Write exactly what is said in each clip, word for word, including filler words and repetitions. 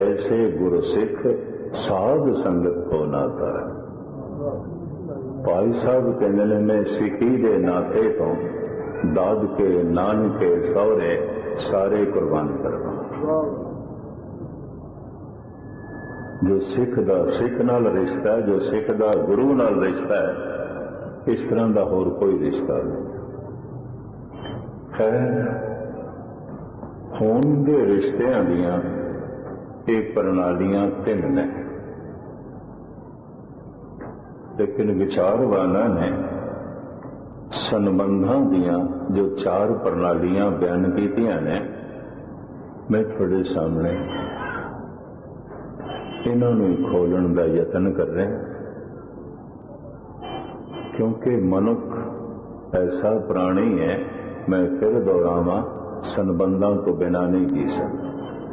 ऐसे गुरसिख साध संगत को नाता। भाई साहब कहने ने मैं सिखी दे नाते तो दाद के नानके सौरे सारे कुर्बान करवा। जो सिख दा सिख नाल रिश्ता है, जो सिख दा गुरु नाल रिश्ता है, इस तरह का होर कोई रिश्ता नहीं है। खून के रिश्तियां दियां ये प्रणालियां तीन ने, लेकिन विचारवाना ने संबंधां दियां जो चार प्रणालियां बयान कीतियां ने, मैं थोड़े सामने इन्होंने खोलने का यत्न कर रहा, क्योंकि मनुख ऐसा प्राणी है, मैं फिर दोहरावा, संबंधों तो बिना नहीं जी सकता।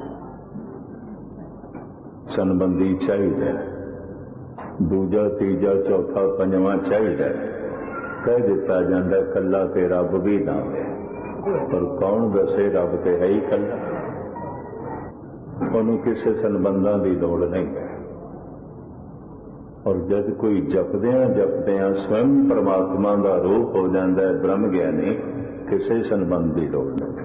संबंधी चाहिए, दूजा तीजा चौथा पंजवां चाहिए। कह दिता जाता कला ते रब भी ना हो, पर कौन दसे रब ते है ही कला, उन्होंने किसी संबंधों की दौड़ नहीं है। और जब कोई जपद्या जपद्या स्वयं परमात्मा का रूप हो जाता है ब्रह्म ज्ञानी, किसी संबंध की दौड़ नहीं।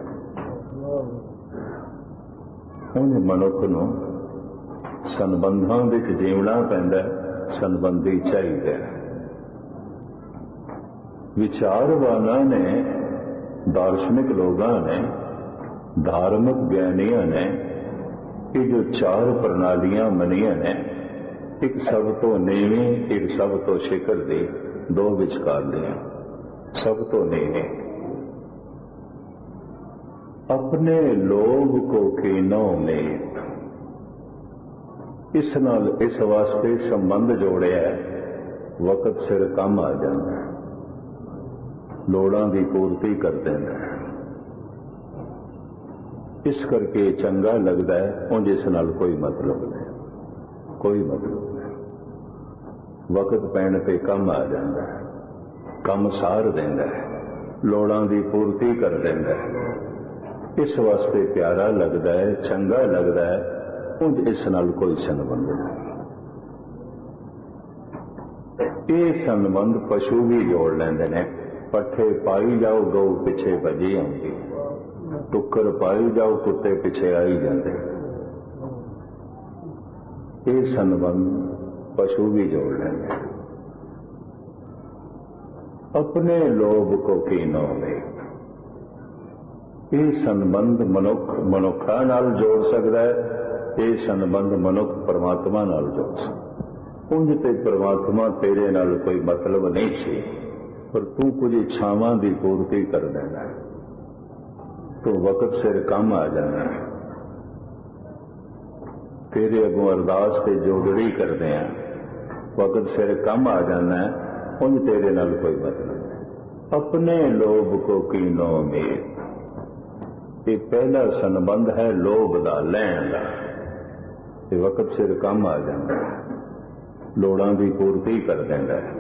उन्हें मनुख नूं संबंधों विच जीवना पैंदा, संबंधी चाहिए। विचारवाना ने, दार्शनिक लोगों ने, धार्मिक ज्ञानियों ने ये जो चार प्रणालियां मनिया ने, एक सब तो नीवी, एक सब तो शिखर दी, दो विचकार दियां। सब तो नीवी, अपने लोभ को कीनो में, इस नाल इस वास्ते संबंध जोड़िया, वक्त सिर कम आ जाता, लोड़ां की पूर्ति कर देना, इस करके चंगा लगता है। उंज इस नाल कोई मतलब नहीं, कोई मतलब नहीं। वक्त पैण पे कम आ जाता है, कम सार देंदा है, लोड़ां की पूर्ति कर देंदा है, इस वास्ते प्यारा लगता है, चंगा लगता है। उंज इस नाल कोई संबंध नहीं। ये संबंध पशु भी जोड़ लेंदे ने, पट्ठे पाई जाओ गौ पिछे भजी आउंदी, टुक्कर पाई जाओ कुत्ते पिछे आई जाते। ये संबंध पशु भी जोड़ लेंगे। अपने लोभ को कीनो में, ये संबंध मनुख मनुखा नाल जोड़ सकता है, ये संबंध मनुख परमात्मा नाल जोड़ सकता। उंज ते परमात्मा तेरे नाल कोई मतलब नहीं सी, पर तू कुछ इच्छावां की पूर्ति कर देना है, तो वक्त सिर कम आ जाना है। तेरे अगों अरदास ते जोड़ड़ी करते हैं, वक्त सिर कम आ जाना है, उंज तेरे नाल कोई मतलब नहीं। अपने लोभ को कीनो में, ये पहला संबंध है लोभ दा, लैण दा। वक्त सिर कम आ जाता है, लोड़ां की पूर्ति कर देंदा है,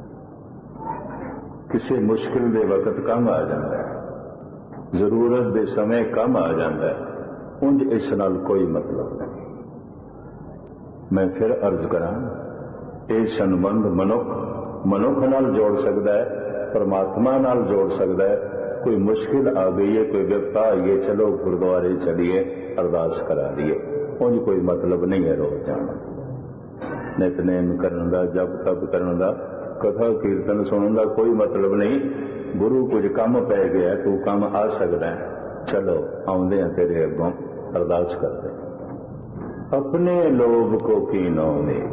किसी मुश्किल दे वक्त कम आ जाता है, जरूरत दे समय कम आ जाता है। उंज इस नाल कोई मतलब नहीं। मैं फिर अर्ज करा, ये संबंध मनुख मनुख नाल जोड़ सकता है, परमात्मा नाल जोड़ सकता है। कोई मुश्किल आ गई है, कोई विपता आई है, चलो गुरुद्वारे चलिए, अरदास करा दिए, उंज कोई मतलब नहीं है रोज जाना, नितनेम करने का, जप तप करने का, कथा कीर्तन सुनने का कोई मतलब नहीं। गुरु कुछ कम पै गया, तू कम आ सकता है, चलो आउंदे हैं तेरे अगों अरदास करते। अपने लोभ को कीनो में,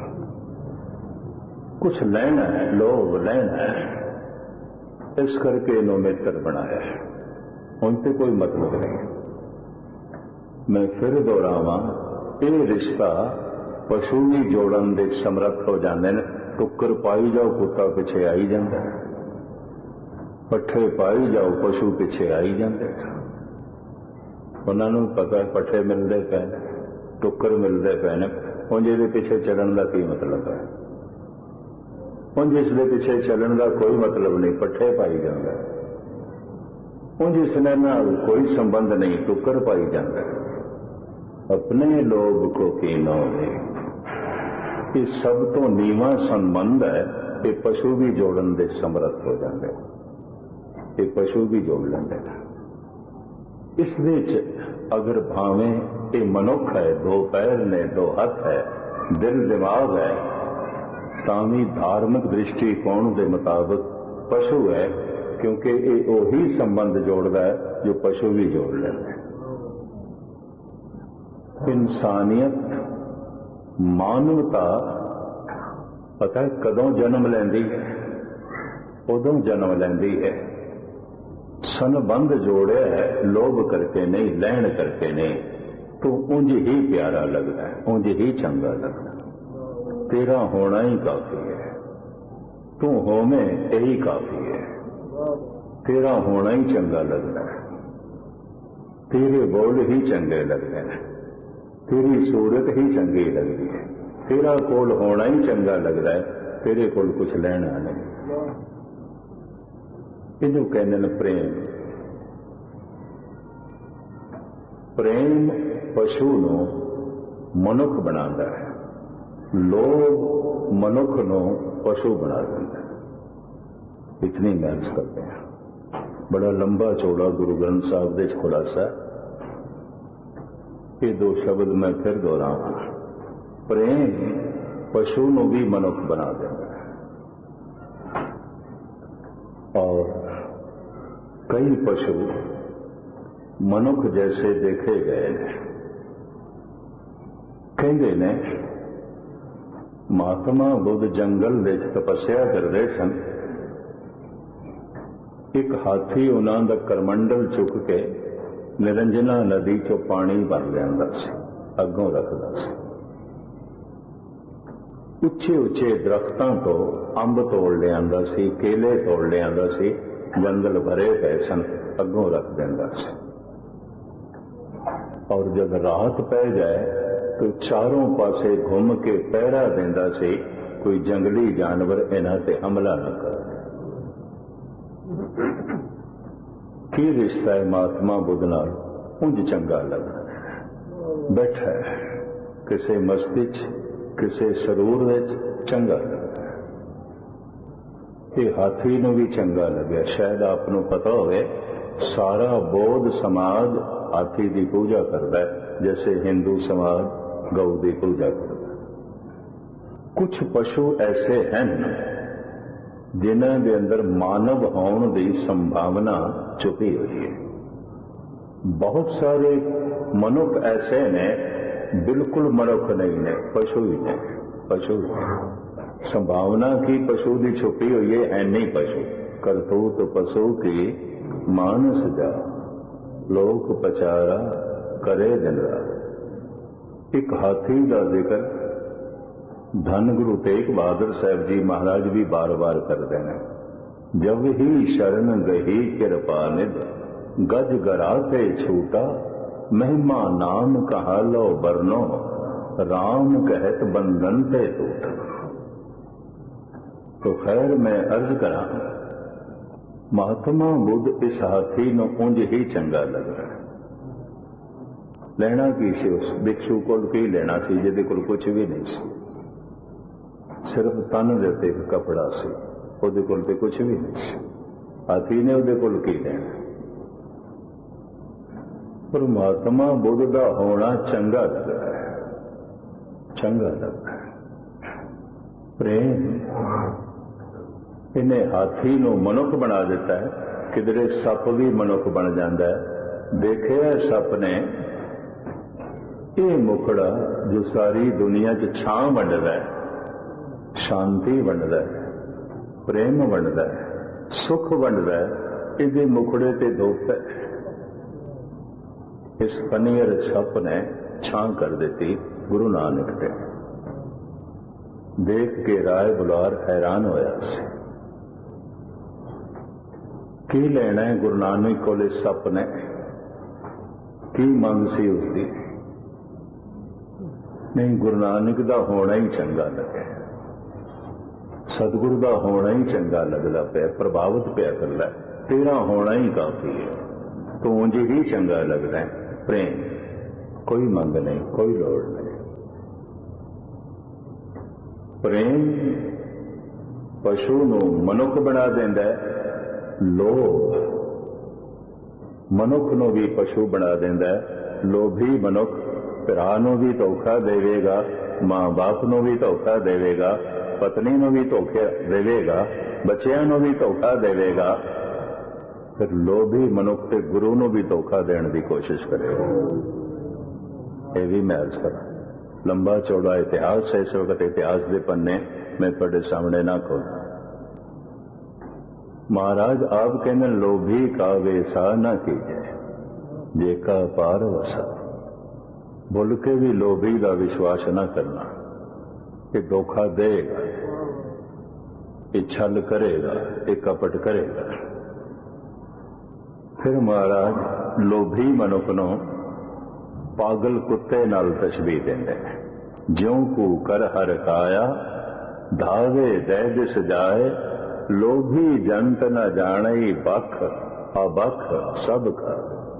कुछ लेना है, लोभ लेना है, इस करके इन्हों मित्र बनाया है, उनसे कोई मतलब नहीं। मैं फिर दोहरावा, ये रिश्ता पशु भी जोड़न दे समर्थ हो जाते हैं। टुक्कर पाई जाओ कुत्ता पिछे आई जाता है, पट्ठे पाई जाओ पशु पिछे आई जाते। उन्होंने पता पट्ठे मिलते पे, टुक्कर मिलते पे ने, उंज इहदे पिछे चलण का की मतलब है? उंज इसके पिछे चलण का कोई मतलब नहीं, पट्ठे पाई जाता है। उंज इसने नाल कोई संबंध नहीं, टुक्कर पाई जाता है। अपने लोभ को कीनो रे। ये सब तो नीवा संबंध है। ये पशु भी जोड़न दे समर्थ हो जाते, ये पशु भी जोड़ लेंगे। इस विच अगर भावें ये मनुख है, दो पैर ने, दो हाथ है, दिल दिमाग है, तावी धार्मिक दृष्टिकोण के मुताबिक पशु है, क्योंकि ये वही संबंध जोड़ता है जो पशु भी जोड़ लेते हैं। इंसानियत, मानवता पता है कदों जन्म लैंदी है? उदों जन्म लैंदी है संबंध जोड़े है, लोभ करके नहीं, लैण करके नहीं, तो उंज ही प्यारा लगता है, उंज ही चंगा लगता है। तेरा होना ही काफी है, तू होवे यही काफी है, तेरा होना ही चंगा लगता है, तेरे बोल ही चंगे लगते हैं, तेरी सूरत ही चंगी लगती है, तेरा कोल होना ही चंगा लगता है, तेरे कोल कुछ लेना नहीं। इनू कहते हैं प्रेम। प्रेम पशु नू मनुख बनाता है, लोभ मनुख नू पशु बना देता है। इतनी महनत करते हैं। बड़ा लंबा चौड़ा गुरु ग्रंथ साहब दे खुलासा। ये दो शब्द मैं फिर दोहराऊं। प्रेम पशु नू भी मनुख बना देता है, और कई पशु मनुख जैसे देखे गए हैं। कहते ने महात्मा बुद्ध जंगल में तपस्या करते सन। एक हाथी उन्हों का करमंडल चुक के निरंजना नदी चो पानी भर लिया सी, अगों रखता सी। उच्चे उच्चे दरख्तों तो अंब तोड़ लिया सी, केले तोड़ लिया सी, जंगल भरे पे सन, अगों रख देंदा सी। और जब रात पै जाए तो चारों पासे घूम के पहरा देंदा सी, कोई जंगली जानवर इन्हां ते हमला न करे। की रिश्ता है महात्मा बुद्ध नाल? उंज चंगा लगदा बैठा है किसे मस्ती च, किसे सरूर विच चंगा लगदा है। ये हाथी नूं भी चंगा लग्या। शायद आपनूं पता होवे सारा बौद्ध समाज हाथी की पूजा करता है, जैसे हिंदू समाज गौ की पूजा करता है। कुछ पशु ऐसे हैं जिन्हां दे अंदर मानव होने की संभावना छुपी हुई है। बहुत सारे मनुख ऐसे ने बिल्कुल मनुख नहीं ने, पशु ही ने, पशु ही। संभावना की पशु की छुपी हुई है, ऐनी पशु। करतूत पशु की मानस जा, लोक पचारा करे दिन रात। एक हाथी का जिक्र धन गुरु तेग बहादुर साहब जी महाराज भी बार बार करते हैं। जब ही शरण गही कृपा निध, गज गराते छूटा, महिमा नाम कहा लो बरनो, राम कहत बंधन ते टूटा। तो खैर मैं अर्ज करा, महात्मा बुद्ध इस हाथी नूं उंज ही चंगा लग रहा है। लेना की सी उस भिक्षु कोल की लेना सी जिहदे कोल कुछ भी नहीं सी, सिर्फ तन दे उत्ते एक कपड़ा सी, उहदे कोल ते कुछ भी नहीं सी। हाथी ने उहदे कोल की लेना? पर महात्मा बुद्ध का होना चंगा लगता है, चंगा लगता है। प्रेम इन्हें हाथी नूं मनुख बना देता है। किधरे सप भी मनुख बन जाता है। देखे सप ने ये मुखड़ा जो सारी दुनिया च छां वंडदा है, शांति वंडदा है, प्रेम वंडदा है, सुख वंडदा है, इहदे मुखड़े ते धुप है। इस पनीर सप ने छां कर देती गुरु नानक ने। देख के राय बुलार हैरान होया सी। की लेना है गुरु नानक कोले सप ने? की मंग सी उसकी? नहीं, गुरु नानक दा होना ही चंगा लगे, सतगुरु दा होना ही चंगा लगदा पिया, प्रभावित पिया करदा। तेरा होना ही काफी है, तो उंज ही चंगा लगदा है। प्रेम कोई मंग नहीं, कोई लोड़ नहीं। प्रेम पशु नूं मनुख बना देंदा है, लोभ मनुख नूं भी पशु बना देंदा है। लोभी मनुख भरा नूं भी धोखा देवेगा, मां बाप नूं भी धोखा देवेगा, पत्नी नूं भी धोखा देवेगा, बच्चियां नूं भी धोखा देवेगा। फिर लोभी मनुख ते गुरु नूं भी धोखा देने की कोशिश करेगा। यह भी मैं अर्ज करा, लंबा चौड़ा इतिहास है। इस वक्त इतिहास के पन्ने मैं तुहाडे सामने ना खोलूं। महाराज आप कहने लोभी का वेसा ना कीजिए, जेका पार वसा। बोल के भी लोभी का विश्वास ना करना कि धोखा देगा, ये छल करेगा, ये कपट करेगा। फिर महाराज लोभी मनुख नूं पागल कुत्ते नाल तशबीह देंदे ने। ज्यों कू कर हर काया, धावे दै दिस जाए। लोभी जंत न जाने बख, अबख सब कर।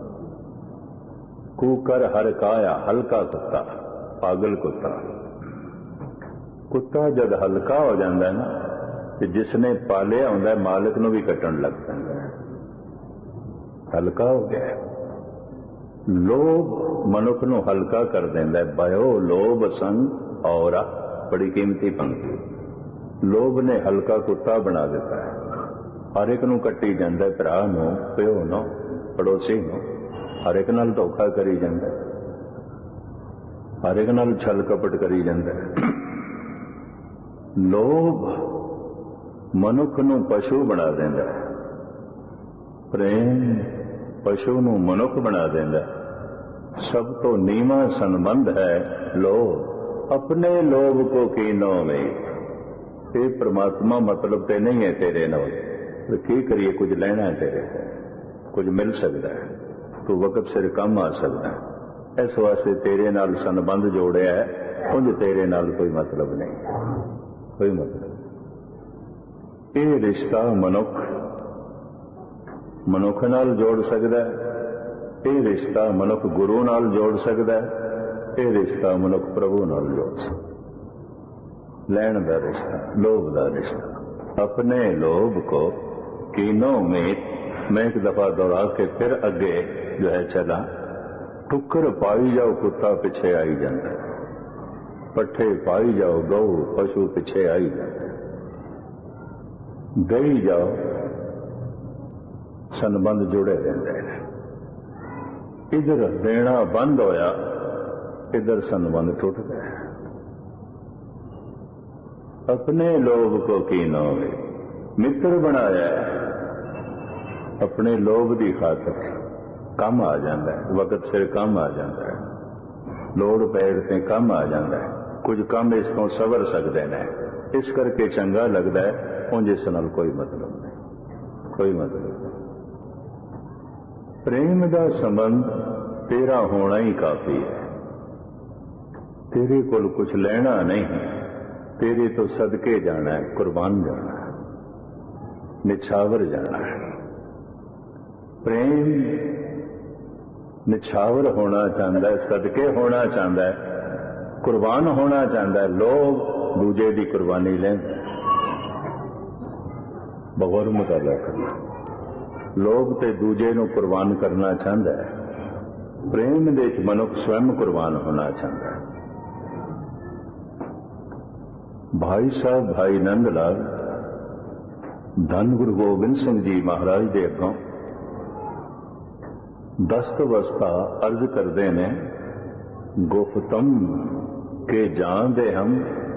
कूकर हर काया, हल्का कुत्ता, पागल कुत्ता। कुत्ता जद हल्का हो जाता है ना, तो जिसने पालिया होंदा है मालिक नूं भी कट्टण लग पैंदा है, हल्का हो गया। लोभ मनुख नूं हल्का कर देंदा है। भयो लोभ संग और बड़ी कीमती पंक्ति। लोभ ने हल्का कुत्ता बना दिता है। हर एक नूं कट्टी जांदा है, भरा नूं, प्यो नूं, पड़ोसी नूं, हर एक नाल धोखा करी जांदा है, हर एक नाल छल कपट करी जांदा है। लोभ मनुख नूं पशु बना देंदा है। प्रेम पशु नूं मनुख बना देंदा है। सब तो नीवा संबंध है लोभ। अपने लोभ को कीनो में, ये परमात्मा मतलब ते नहीं है तेरे नाल, तो की करिए, कुछ लेना तेरे है, कुछ मिल सकता है, तो वक्त सिर कम आ सकता है। इस वास्ते तेरे नाल संबंध जोड़िया है, उंज तेरे नाल कोई मतलब नहीं, कोई मतलब। ये रिश्ता मनुख मनुख नाल जोड़ सकता है, ये रिश्ता मनुख गुरु नाल जोड़ सकता है, ये रिश्ता मनुख प्रभु नाल जोड़ सकता। लैण का रिश्ता, लोभ का रिश्ता। अपने लोभ को कीनों में, मैं एक दफा दोहरा के फिर अगे जो है चला। ठुकर पाई जाओ, कुत्ता पिछे आई जाता है। पट्ठे पाई जाओ, गऊ पशु पिछे आई जाता है। गई जाओ, संबंध जुड़े रहते हैं। इधर देना बंद होया, इधर संबंध टूट गया। अपने लोभ को कीनों में मित्र बनाया है। अपने लोभ की खातर कम आ जाता है, वक्त सिर कम आ जाता है, लोड़ पैर से कम आ जाता है। कुछ कम इसको सवर सकते हैं, इस करके चंगा लगता है। उंज इस नाल कोई मतलब नहीं, कोई मतलब नहीं। प्रेम का संबंध तेरा होना ही काफी है। तेरे कोल कुछ लेना नहीं, तेरे तो सदके जाना है, कुर्बान जाना है, निछावर जाना है। प्रेम निछावर होना चाहता है, सदके होना चाहता है, कुर्बान होना चाहता है। लोग दूजे की कुर्बानी लेंगे, बगौर मुताला करना। लोग ते दूजे नूं कुर्बान करना चाहता है। प्रेम दे विच मनुख स्वयं कुर्बान होना चाहता है। भाई साहब भाई नंद लाल धन गुरु गोबिंद सिंह जी महाराज के अगों दस्त वस्ता अर्ज करते ने, गुफ्तम के जान दे हम।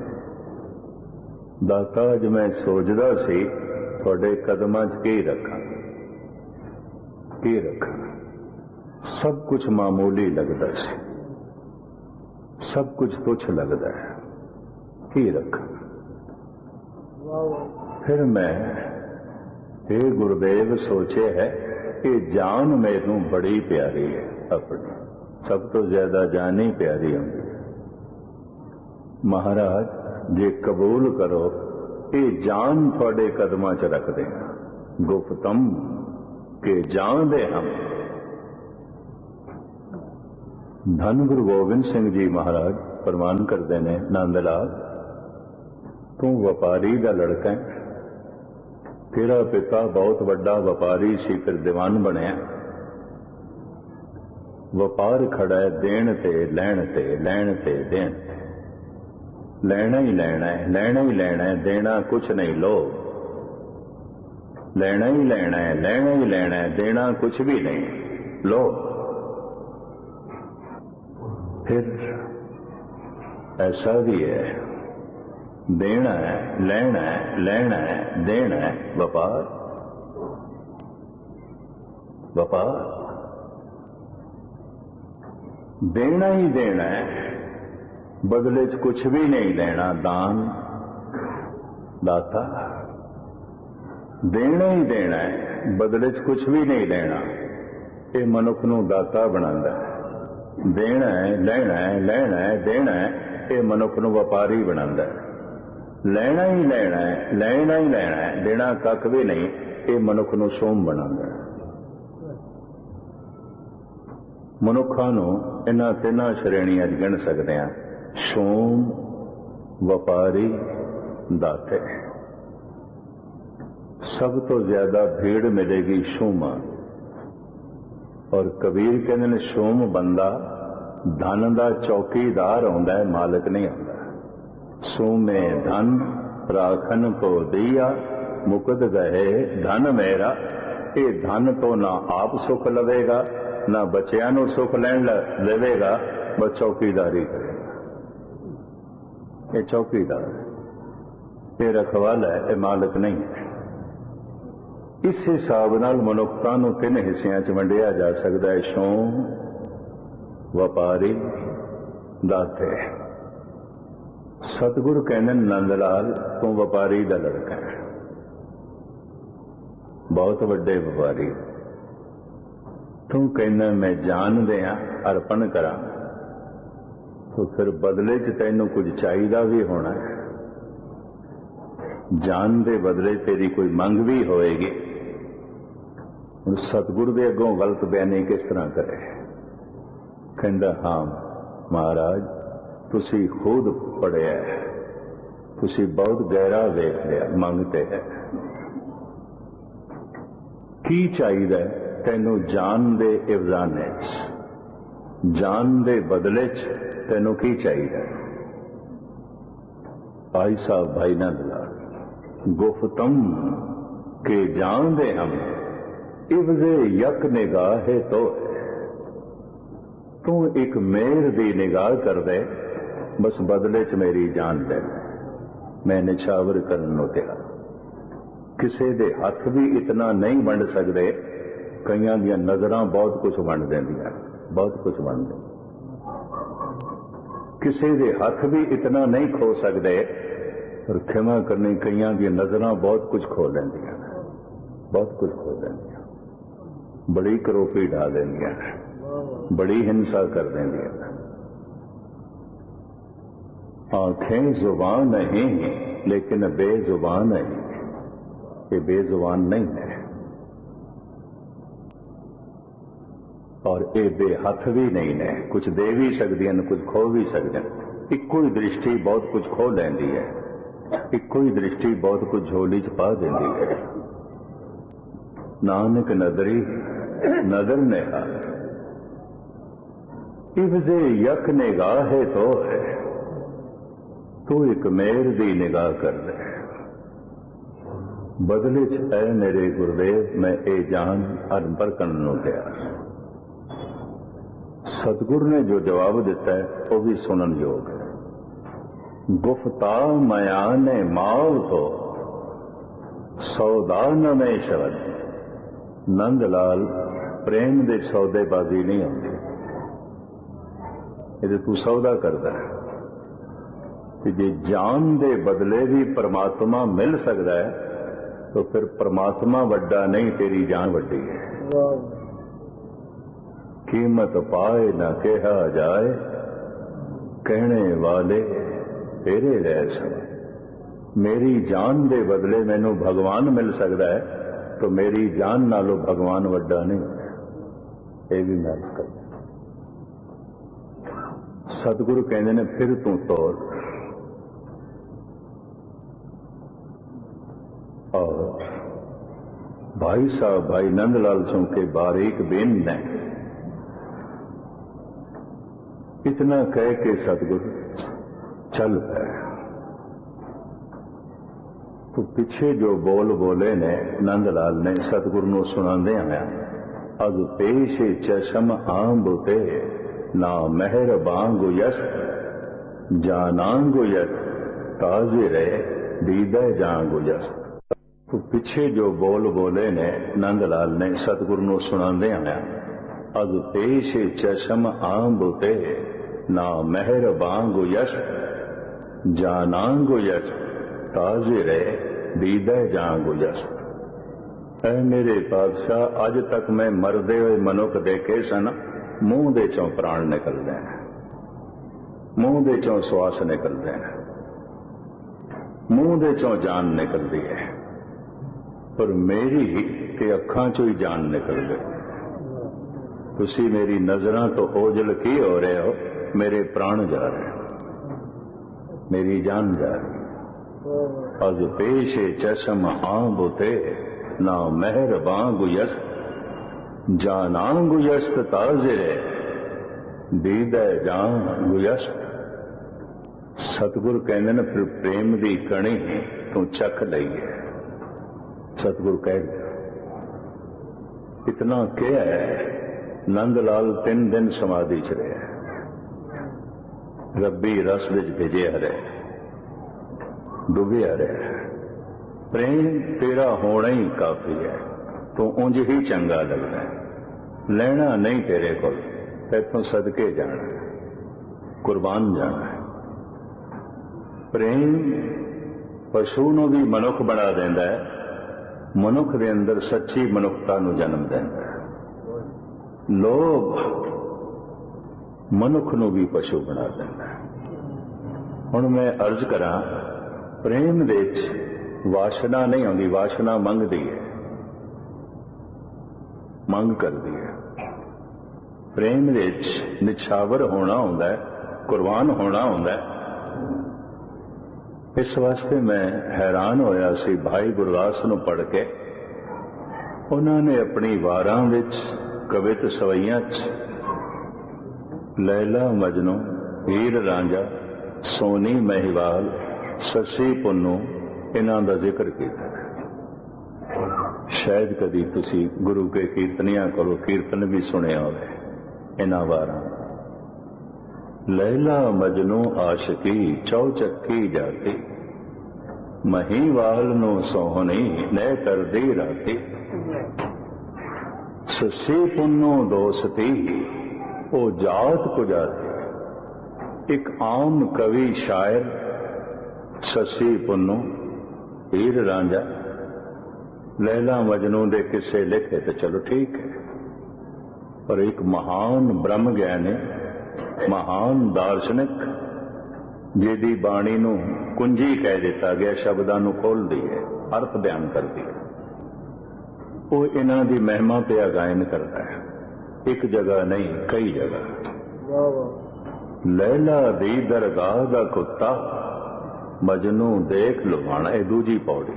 दाता अज मैं सोचदा सी तुहाडे कदमां च की रखा, की रखा। सब कुछ मामूली लगता सी, सब कुछ तुच्छ लगता है, की रखा। फिर मैं हे गुरुदेव सोचे है कि जान मैनू बड़ी प्यारी है, अपनी सब तो ज्यादा जान ही प्यारी होंगी। महाराज जे कबूल करो, ये जान थोड़े कदमां च रख देना। गुफ्तम के जान दे हम। ਧੰਨ ਗੁਰੂ ਗੋਬਿੰਦ ਸਿੰਘ ਜੀ ਮਹਾਰਾਜ ਪ੍ਰਮਾਨ ਕਰਦੇ ਨੇ, ਨੰਦ ਲਾਲ ਤੂੰ ਵਪਾਰੀ ਦਾ ਲੜਕਾ ਹੈ। ਤੇਰਾ ਪਿਤਾ ਬਹੁਤ ਵੱਡਾ ਵਪਾਰੀ ਸੀ, ਫਿਰ ਦੀਵਾਨ ਬਣਿਆ। ਵਪਾਰ ਖੜਾ ਹੈ ਦੇਣ ਤੇ ਲੈਣ ਤੇ, ਲੈਣ ਤੇ ਦੇਣ। ਲੈਣਾ ਹੀ ਲੈਣਾ ਹੈ, ਲੈਣਾ ਹੀ ਲੈਣਾ ਹੈ, ਦੇਣਾ ਕੁਛ ਨਹੀਂ। ਲੋ ਲੈਣਾ ਹੀ ਲੈਣਾ ਹੈ, ਲੈਣਾ ਹੀ ਲੈਣਾ ਹੈ, ਦੇਣਾ ਕੁਛ ਵੀ ਨਹੀਂ। ਲੋ फिर ऐसा भी है, देना है, लेना है, लेना है, देना है, व्यापार व्यापार देना ही देना है, बदले च कुछ भी नहीं लेना। दान दाता देना ही देना है, बदले च कुछ भी नहीं लेना। ये मनुख नूं दाता बनांदा है। देना है, लेना है, लेना है, देना है, ये मनुख नूं व्यापारी बनांदा है। लेना ही लेना है, लेना ही लेना है, देना कख भी नहीं, ये मनुख नूं सोम बनांदा है। मनुखां नूं इन्हां तिन्हां श्रेणियां च गिण सकदे हां, सोम, व्यापारी, दाते। सब तो ज्यादा भीड़ मिलेगी सोमा। और कबीर कहते ने सोम बंदा धन दा चौकीदार होंदा है, मालिक नहीं होंदा। सोमे धन राखन को दिया, मुकद गए धन मेरा। ये धन तो ना आप सुख लवेगा, ना बच्चियां नूं सुख लैण देवेगा, बस चौकीदारी करेगा। ये चौकीदार है, ये रखवाला है, ये मालिक नहीं है। इस हिसाब नाल मनुखता नूं तीन हिस्सियां च वंडिया जा सकदा है, सोम, व्यापारी, दाते। सतगुरु कहंदे नंद लाल तूं व्यापारी दा लड़का है, बहुत वड्डे व्यापारी। तू कहना मैं जान दियां अर्पण करा, तो फिर बदले च तैनूं कुछ चाहिदा भी होना है। जान दे बदले तेरी कोई मंग भी होएगी। सतगुरु दे अगों गलत बयानी किस तरह करे? कहंदा हाँ महाराज तुसी खुद पढ़िया है, तुसी बहुत गहरा देख लिया, मंगते है की चाहिए तैनू जान दे इवजाने, जान दे बदले च तैनू की चाहिए? भाई साहब भाई नंद लाल गुफ्तम के जान दे हम इवजे यक निगाह तो तू एक मेर दी निगाह कर दे, बस बदले च मेरी जान दे। मैं निछावर करन नूं तैयार। किसे दे हथ भी इतना नहीं वंड सकते, कईयां दियां नजरां बहुत कुछ वंड देंदियां, बहुत कुछ वंड देंदियां। किसे दे हथ भी इतना नहीं खो सकते, और क्षमा करनी कईयां दियां नजरां बहुत कुछ खो लेंदियां, बहुत कुछ खो लेंदियां। बड़ी करोपी ढा देंदियां, बड़ी हिंसा कर देंदियां। आंखें जुबान नहीं लेकिन बेजुबान नहीं, ये बेजुबान नहीं है। और ये बेहथ भी नहीं ने, कुछ दे भी सकदियां कुछ खो भी सकदियां। इक्को ही दृष्टि बहुत कुछ खो लैंदी है, इक्को ही दृष्टि बहुत कुछ झोली च पा देंदी है। नानक नदरी नदर नेहा इवजे यक निगाह तो है, तू एक मेर दी निगाह कर दे, बदले च ऐ मेरे गुरुदेव मैं ए जान अर्पण करन नूं तैयार। सतगुरु ने जो जवाब दिता है वह भी सुनन योग है। गुफ्ता मया ने माव तो सौदा न में शब्द। नंद लाल प्रेम दे सौदेबाजी नहीं आती, ये तू सौदा करता है कि जे जान दे बदले भी परमात्मा मिल सकता है तो फिर परमात्मा वड्डा नहीं, तेरी जान वड्डी है। कीमत पाए न कहा जाए, कहने वाले तेरे रह सब। मेरी जान दे बदले मैनू भगवान मिल सकता है तो मेरी जान नालों भगवान वड्डा नहीं, ये भी महसूस कर। सतगुरु कहते ने फिर तू तौर। और भाई साहब भाई नंदलाल सिंह के बारीक बेन ने इतना कह के सतगुरु चल पे। तो पिछे जो बोल बोले ने नंदलाल ने सतगुरु नूं सुणांदे आया, अग पेश चशम आंब ते ना मेहर बांगु यस जानांगु यस ताजे रहे दीदा जांगु यस। तो पिछे जो बोल बोले ने नंदलाल ने सतगुरु नूं सुणांदे आया, अग पेश चशम आंब ते ना मेहर बांगु यस जानांगु यस ताजे रहे दीदा जांगु यस। ऐ मेरे पातशाह, अज तक मैं मरदे हुए मनुख देखे सन, मूंह दे चों प्राण निकलते हैं, मूंह दे चों श्वास निकलते हैं, मुंह दे चों जान निकलती है, पर मेरी ते अखां चों ही जान निकल गई। तुसी मेरी नजरां तो ओझल की हो रहे हो, मेरे प्राण जा रहे, मेरी जान जा रही। अज पेश चशम आंब ते ना मेहर बांगु यस जानांगु यस ताजिरे दीदा जांगु यस। सतगुरु कहते ने फिर प्रेम दी कणी तू चख लईए। सतगुरु कह इतना क्या है। नंदलाल तीन दिन समाधि च रहे, रब्बी रस विच भिजे हरे, डुबे रहे। प्रेम तेरा होना ही काफी है, तू उंज ही चंगा लगता है, लेना नहीं तेरे को, तैथों सदके जाना, कुर्बान जाना है। प्रेम पशु नूं भी मनुख बना देंदा है, मनुख दे अंदर सच्ची मनुखता नूं जन्म देंदा है। लोभ मनुख नूं भी पशु बना देंदा है। हुण मैं अर्ज करा, प्रेम दे वासना नहीं आती, वासना मंगती है, मंग करती है। प्रेम दे निछावर होना होंदा है, कुर्बान होना होंदा है। इस वास्ते मैं हैरान होया सी भाई गुरदास नूं पढ़ के। उन्होंने अपनी वारां विच कवित सवैयां च लैला मजनू, हीर रांझा, सोनी महिवाल, ससी पुन्नू इन्हां दा जिक्र किया। शायद कदी तुसी गुरु के कीर्तनियां कोलों कीर्तन भी सुने होवे इन्हां वारां। लैला मजनू आशिकी चौचक्की जाती, महीवाल नू सोहनी नै करदी राती। ससी पुन्नू दोस्ती ओ जात कुजाती। एक आम कवि शायर ससी पुन्नू, हीर रांझा, लैला मजनू दे किस्से लिखे तो चलो ठीक है, पर एक महान ब्रह्म ज्ञानी, महान दार्शनिक जिहदी बाणी नूं कुंजी कह दिता गया, शब्दां नूं खोल दी है, अर्थ बयान कर दी है, वो इन्हां दी महिमा पिया गायन करता है। एक जगह नहीं कई जगह। लैला दी दरगाह दा कुत्ता मजनू देख लुभाना, ये दूजी पौड़ी।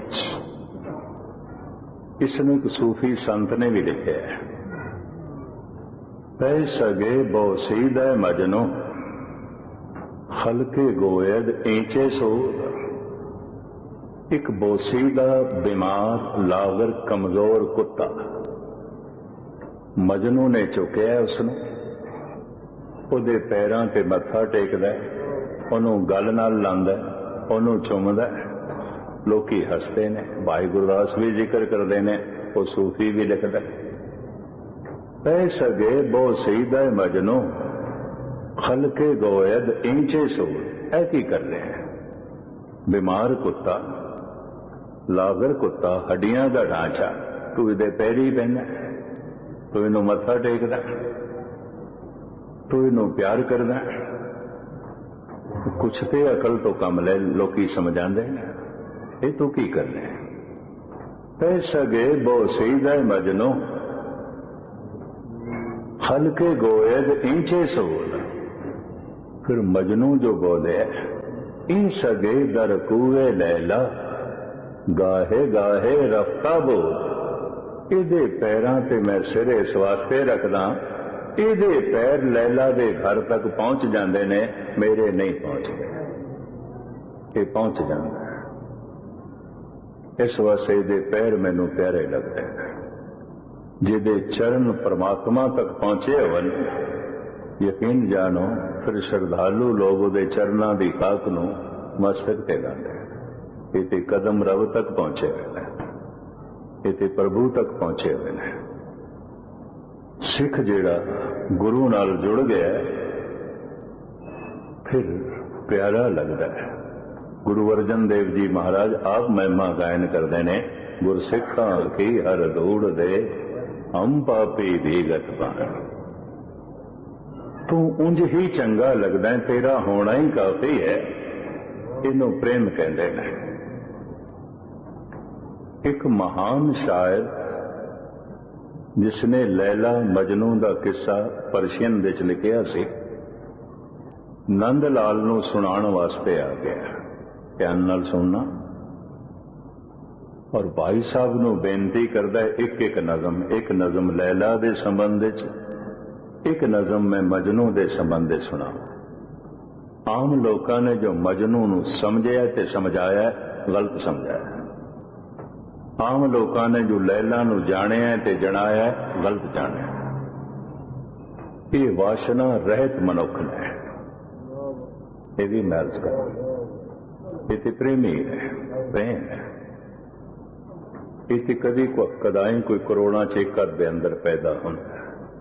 इसनूं एक सूफी संत ने भी लिखा है, पै सगे बोसीद मजनू हल्के गोयद ईंचे सो। एक बोसीदा बीमार लागर कमजोर कुत्ता मजनू ने चुकिया, उसनूं ਉਹਦੇ पैरां ते मत्था टेकदा, ਉਹਨੂੰ गल नाल लांदा, ਉਹਨੂੰ चुमदा। लोकी हसते ने, भाई गुरदास भी जिक्र करते हैं, वो सूफी भी लिखता। पै सगे बो सीदा मजनू खलके गोयद इंचे सो। ऐ की कर रहे हैं? बीमार कुत्ता, लागर कुत्ता, हड्डियां का ढांचा, तू इहदे पैरी पैना, तू इनू मत्था टेकदा, तू इनू प्यार करदा। कुछ ते अकल तो कम ले लोकी समझांदे ने, ये तू की कर रहे हैं? पै सगे बो सीदा मजनू हल्के गोयद इंचे सोल। फिर मजनू जो बोले, ई सगे दर कूए लैला, गाहे गाहे रफ्ता बोल। ਇਹਦੇ ਪੈਰਾਂ ਤੇ ਮੈਂ ਸਿਰ ਇਸ ਵਾਸਤੇ ਰੱਖਦਾ, ਇਹਦੇ ਪੈਰ ਲੈਲਾ ਦੇ ਘਰ ਤੱਕ ਪਹੁੰਚ ਜਾਂਦੇ ਨੇ, ਮੇਰੇ ਨਹੀਂ ਪਹੁੰਚਦੇ। ਇਹ ਪਹੁੰਚ ਜਾਂਦਾ ਹੈ, ਇਸ ਵਾਸਤੇ ਇਹਦੇ ਪੈਰ ਮੈਨੂੰ ਪਿਆਰੇ ਲੱਗਦੇ ਨੇ। ਜਿਹਦੇ ਚਰਨ ਪਰਮਾਤਮਾ ਤੱਕ ਪਹੁੰਚੇ ਹੋਣ, ਯਕੀਨ ਜਾਣੋ ਫਿਰ ਸ਼ਰਧਾਲੂ ਲੋਕ ਉਹਦੇ ਚਰਨਾਂ ਦੀ ਕਾਕ ਨੂੰ ਮਸਤਕ ਤੇ ਲਾਉਂਦੇ। ਇਹ ਤੇ ਕਦਮ ਰੱਬ ਤੱਕ ਪਹੁੰਚੇ ਹੋਏ ਨੇ, ਇਹ ਤੇ ਪ੍ਰਭੂ ਤੱਕ ਪਹੁੰਚੇ ਹੋਏ ਨੇ। ਸਿੱਖ ਜਿਹੜਾ ਗੁਰੂ ਨਾਲ ਜੁੜ ਗਿਆ ਫਿਰ ਪਿਆਰਾ ਲੱਗਦਾ ਹੈ। ਗੁਰੂ ਅਰਜਨ ਦੇਵ ਜੀ ਮਹਾਰਾਜ ਆਪ ਮਹਿਮਾ ਗਾਇਨ ਕਰਦੇ ਨੇ, ਗੁਰਸਿੱਖਾਂ ਕੀ ਹਰ ਦੂੜ ਦੇ, ਹਮ ਪਾਪੀ ਭੀਗਤ ਬਾਣ। ਤੂੰ ਉਂਝ ਹੀ ਚੰਗਾ ਲੱਗਦਾ, ਤੇਰਾ ਹੋਣਾ ਹੀ ਕਾਫੀ ਹੈ। ਇਹਨੂੰ ਪ੍ਰੇਮ ਕਹਿੰਦੇ ਨੇ। ਇੱਕ ਮਹਾਨ ਸ਼ਾਇਰ ਜਿਸਨੇ ਲੈਲਾ ਮਜਨੂ ਦਾ ਕਿੱਸਾ ਪਰਸ਼ੀਅਨ ਵਿੱਚ ਲਿਖਿਆ ਸੀ, ਨੰਦ ਲਾਲ ਨੂੰ ਸੁਣਾਉਣ ਵਾਸਤੇ ਆ ਗਿਆ। ਧਿਆਨ ਨਾਲ ਸੁਣਨਾ। ਔਰ ਭਾਈ ਸਾਹਿਬ ਨੂੰ ਬੇਨਤੀ ਕਰਦਾ, ਇੱਕ ਇੱਕ ਨਜ਼ਮ, ਇੱਕ ਨਜ਼ਮ ਲੈਲਾ ਦੇ ਸੰਬੰਧ ਵਿੱਚ, ਇੱਕ ਨਜ਼ਮ ਮੈਂ ਮਜਨੂ ਦੇ ਸੰਬੰਧ ਵਿੱਚ ਸੁਣਾਵਾਂ। ਆਮ ਲੋਕਾਂ ਨੇ ਜੋ ਮਜਨੂ ਨੂੰ ਸਮਝਿਆ ਤੇ ਸਮਝਾਇਆ, ਗਲਤ ਸਮਝਾਇਆ। ਆਮ ਲੋਕਾਂ ਨੇ ਜੋ ਲੈਲਾ ਨੂੰ ਜਾਣਿਆ ਤੇ ਜਣਾਇਆ, ਗਲਤ ਜਾਣਿਆ। ਇਹ ਵਾਸ਼ਨਾ ਰਹਿਤ ਮਨੁੱਖ ਨੇ। ਇਹਦੀ ਮਹਿਰਜ ਕਰੋ। ਇਹ ਤੇ ਪ੍ਰੇਮੀ ਹੈ, ਪ੍ਰੇਮ ਹੈ। ਇਹ ਤੇ ਕਦੀ ਕੋ ਕਦਾਈ ਕੋਈ ਕਰੋੜਾਂ ਚ ਇੱਕ ਦੇ ਅੰਦਰ ਪੈਦਾ ਹੁੰਦਾ।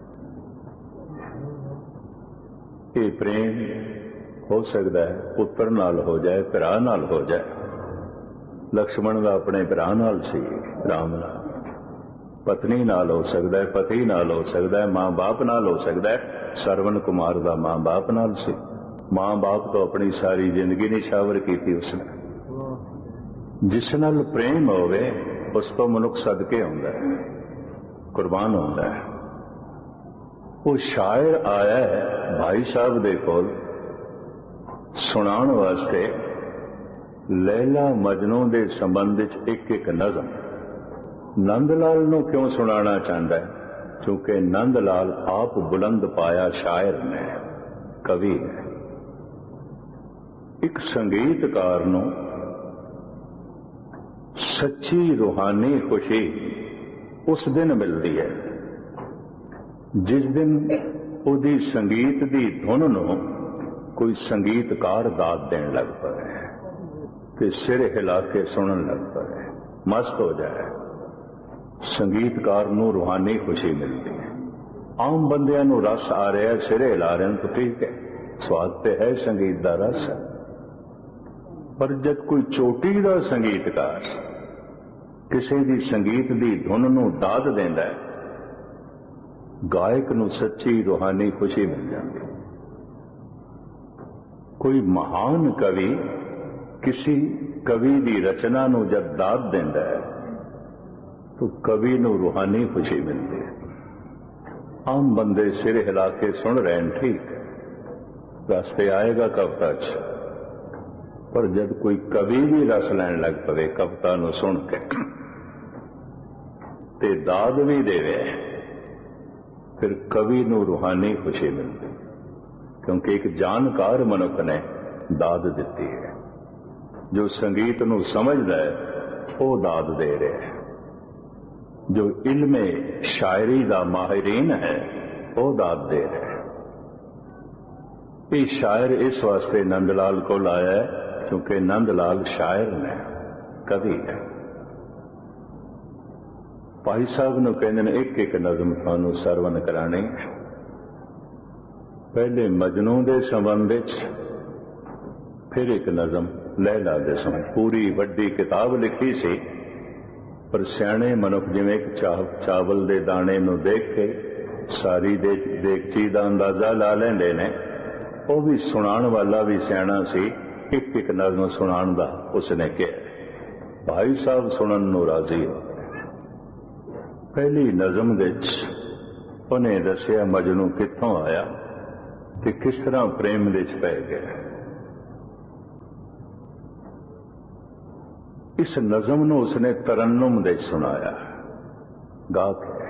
ਇਹ ਪ੍ਰੇਮ ਹੋ ਸਕਦਾ ਹੈ ਪੁੱਤਰ ਨਾਲ ਹੋ ਜਾਏ, ਭਰਾ ਨਾਲ ਹੋ ਜਾਏ। ਲਕਸ਼ਮਣ ਦਾ ਆਪਣੇ ਭਰਾ ਨਾਲ ਸੀ, ਰਾਮ ਨਾਲ। ਪਤਨੀ ਨਾਲ ਹੋ ਸਕਦਾ ਹੈ, ਪਤੀ ਨਾਲ ਹੋ ਸਕਦਾ ਹੈ, ਮਾਂ ਬਾਪ ਨਾਲ ਹੋ ਸਕਦਾ ਹੈ। ਸਰਵਨ ਕੁਮਾਰ ਦਾ ਮਾਂ ਬਾਪ ਨਾਲ ਸੀ। ਮਾਂ ਬਾਪ ਤੋਂ ਆਪਣੀ ਸਾਰੀ ਜ਼ਿੰਦਗੀ ਨਿਸ਼ਾਵਰ ਕੀਤੀ ਉਸਨੇ। ਜਿਸ ਨਾਲ ਪ੍ਰੇਮ ਹੋਵੇ ਉਸ ਤੋਂ ਮਨੁੱਖ ਸਦਕੇ ਹੁੰਦਾ ਹੈ, ਕੁਰਬਾਨ ਹੁੰਦਾ ਹੈ। ਉਹ ਸ਼ਾਇਰ ਆਇਆ ਹੈ ਭਾਈ ਸਾਹਿਬ ਦੇ ਕੋਲ ਸੁਣਾਉਣ ਵਾਸਤੇ ਲੈਲਾ ਮਜਨੂ ਦੇ ਸੰਬੰਧ ਵਿੱਚ ਇੱਕ ਇੱਕ ਨਜ਼ਮ। ਨੰਦ ਲਾਲ ਨੂੰ ਕਿਉਂ ਸੁਣਾਉਣਾ ਚਾਹੁੰਦਾ ਹੈ? ਕਿਉਂਕਿ ਨੰਦ ਲਾਲ ਆਪ ਬੁਲੰਦ ਪਾਇਆ ਸ਼ਾਇਰ ਨੇ, ਕਵੀ ਨੇ। ਇੱਕ ਸੰਗੀਤਕਾਰ ਨੂੰ ਸੱਚੀ ਰੂਹਾਨੀ ਖੁਸ਼ੀ ਉਸ ਦਿਨ ਮਿਲਦੀ ਹੈ ਜਿਸ ਦਿਨ ਉਹਦੀ ਸੰਗੀਤ ਦੀ ਧੁਨ ਨੂੰ ਕੋਈ ਸੰਗੀਤਕਾਰ ਦਾਤ ਦੇਣ ਲੱਗ ਪਵੇ ਤੇ ਸਿਰ ਹਿਲਾ ਕੇ ਸੁਣਨ ਲੱਗ ਪਵੇ, ਮਸਤ ਹੋ ਜਾਏ। ਸੰਗੀਤਕਾਰ ਨੂੰ ਰੂਹਾਨੀ ਖੁਸ਼ੀ ਮਿਲਦੀ ਹੈ। ਆਮ ਬੰਦਿਆਂ ਨੂੰ ਰਸ ਆ ਰਿਹਾ, ਸਿਰ ਹਿਲਾ ਰਹੇ ਤਾਂ ਠੀਕ ਹੈ, ਸਵਾਦ ਤੇ ਹੈ ਸੰਗੀਤ ਦਾ ਰਸ। ਪਰ ਜਦ ਕੋਈ ਚੋਟੀ ਦਾ ਸੰਗੀਤਕਾਰ ਕਿਸੇ ਦੀ ਸੰਗੀਤ ਦੀ ਧੁਨ ਨੂੰ ਦਾਦ ਦਿੰਦਾ ਹੈ, ਗਾਇਕ ਨੂੰ ਸੱਚੀ ਰੂਹਾਨੀ ਖੁਸ਼ੀ ਮਿਲ ਜਾਂਦੀ ਹੈ। ਕੋਈ ਮਹਾਨ ਕਵੀ ਕਿਸੇ ਕਵੀ ਦੀ ਰਚਨਾ ਨੂੰ ਜਦ ਦਾਦ ਦਿੰਦਾ ਹੈ ਤਾਂ ਕਵੀ ਨੂੰ ਰੂਹਾਨੀ ਖੁਸ਼ੀ ਮਿਲਦੀ ਹੈ। ਆਮ ਬੰਦੇ ਸਿਰ ਹਿਲਾ ਕੇ ਸੁਣ ਰਹੇ ਨੇ, ਠੀਕ ਹੈ, ਰਸ ਤੇ ਆਏਗਾ ਕਵਿਤਾ 'ਚ। ਪਰ ਜਦ ਕੋਈ ਕਵੀ ਵੀ ਰਸ ਲੈਣ ਲੱਗ ਪਵੇ ਕਵਿਤਾ ਨੂੰ ਸੁਣ ਕੇ ਤੇ ਦਾਦ ਵੀ ਦੇਵੇ, ਫਿਰ ਕਵੀ ਨੂੰ ਰੂਹਾਨੀ ਖੁਸ਼ੀ ਮਿਲਦੀ, ਕਿਉਂਕਿ ਇੱਕ ਜਾਣਕਾਰ ਮਨੁੱਖ ਨੇ ਦਾਦ ਦਿੱਤੀ ਹੈ। ਜੋ ਸੰਗੀਤ ਨੂੰ ਸਮਝਦਾ ਹੈ ਉਹ ਦਾਦ ਦੇ ਰਿਹਾ ਹੈ। ਜੋ ਇਲਮੇ ਸ਼ਾਇਰੀ ਦਾ ਮਾਹਿਰੀਨ ਹੈ ਉਹ ਦਾਦ ਦੇ ਰਿਹਾ ਹੈ। ਇਹ ਸ਼ਾਇਰ ਇਸ ਵਾਸਤੇ ਨੰਦ ਲਾਲ ਕੋਲ ਆਇਆ ਹੈ ਕਿਉਂਕਿ ਨੰਦ ਲਾਲ ਸ਼ਾਇਰ ਨੇ, ਕਵੀ ਹੈ। ਭਾਈ ਸਾਹਿਬ ਨੂੰ ਕਹਿੰਦੇ ਨੇ ਇੱਕ ਇੱਕ ਨਜ਼ਮ ਤੁਹਾਨੂੰ ਸਰਵਨ ਕਰਾਣੀ। ਪਹਿਲੇ ਮਜਨੂ ਦੇ ਸੰਬੰਧ ਵਿੱਚ, ਫਿਰ ਇੱਕ ਨਜ਼ਮ ਲੈਲਾ ਦੇ ਸੰਬੰਧ। ਪੂਰੀ ਵੱਡੀ ਕਿਤਾਬ ਲਿਖੀ ਸੀ, ਪਰ ਸਿਆਣੇ ਮਨੁੱਖ ਜਿਵੇਂ ਇੱਕ ਚਾਵਲ ਦੇ ਦਾਣੇ ਨੂੰ ਦੇਖ ਕੇ ਸਾਰੀ ਦੇਗਚੀ ਦਾ ਅੰਦਾਜ਼ਾ ਲਾ ਲੈਂਦੇ ਨੇ, ਉਹ ਵੀ ਸੁਣਾਉਣ ਵਾਲਾ ਵੀ ਸਿਆਣਾ ਸੀ। ਇੱਕ ਇੱਕ ਨਜ਼ਮ ਸੁਣਾਉਣ ਦਾ ਉਸਨੇ ਕਿਹਾ। ਭਾਈ ਸਾਹਿਬ ਸੁਣਨ ਨੂੰ ਰਾਜ਼ੀ ਹੋ। ਪਹਿਲੀ ਨਜ਼ਮ ਵਿੱਚ ਉਹਨੇ ਦੱਸਿਆ ਮਜਨੂ ਕਿੱਥੋਂ ਆਇਆ, ਤੇ ਕਿਸ ਤਰ੍ਹਾਂ ਪ੍ਰੇਮ ਦੇ ਚ ਪੈ ਗਿਆ। ਇਸ ਨਜ਼ਮ ਨੂੰ ਉਸਨੇ ਤਰन्नुम ਦੇ ਸੁਣਾਇਆ, ਗਾ ਕੇ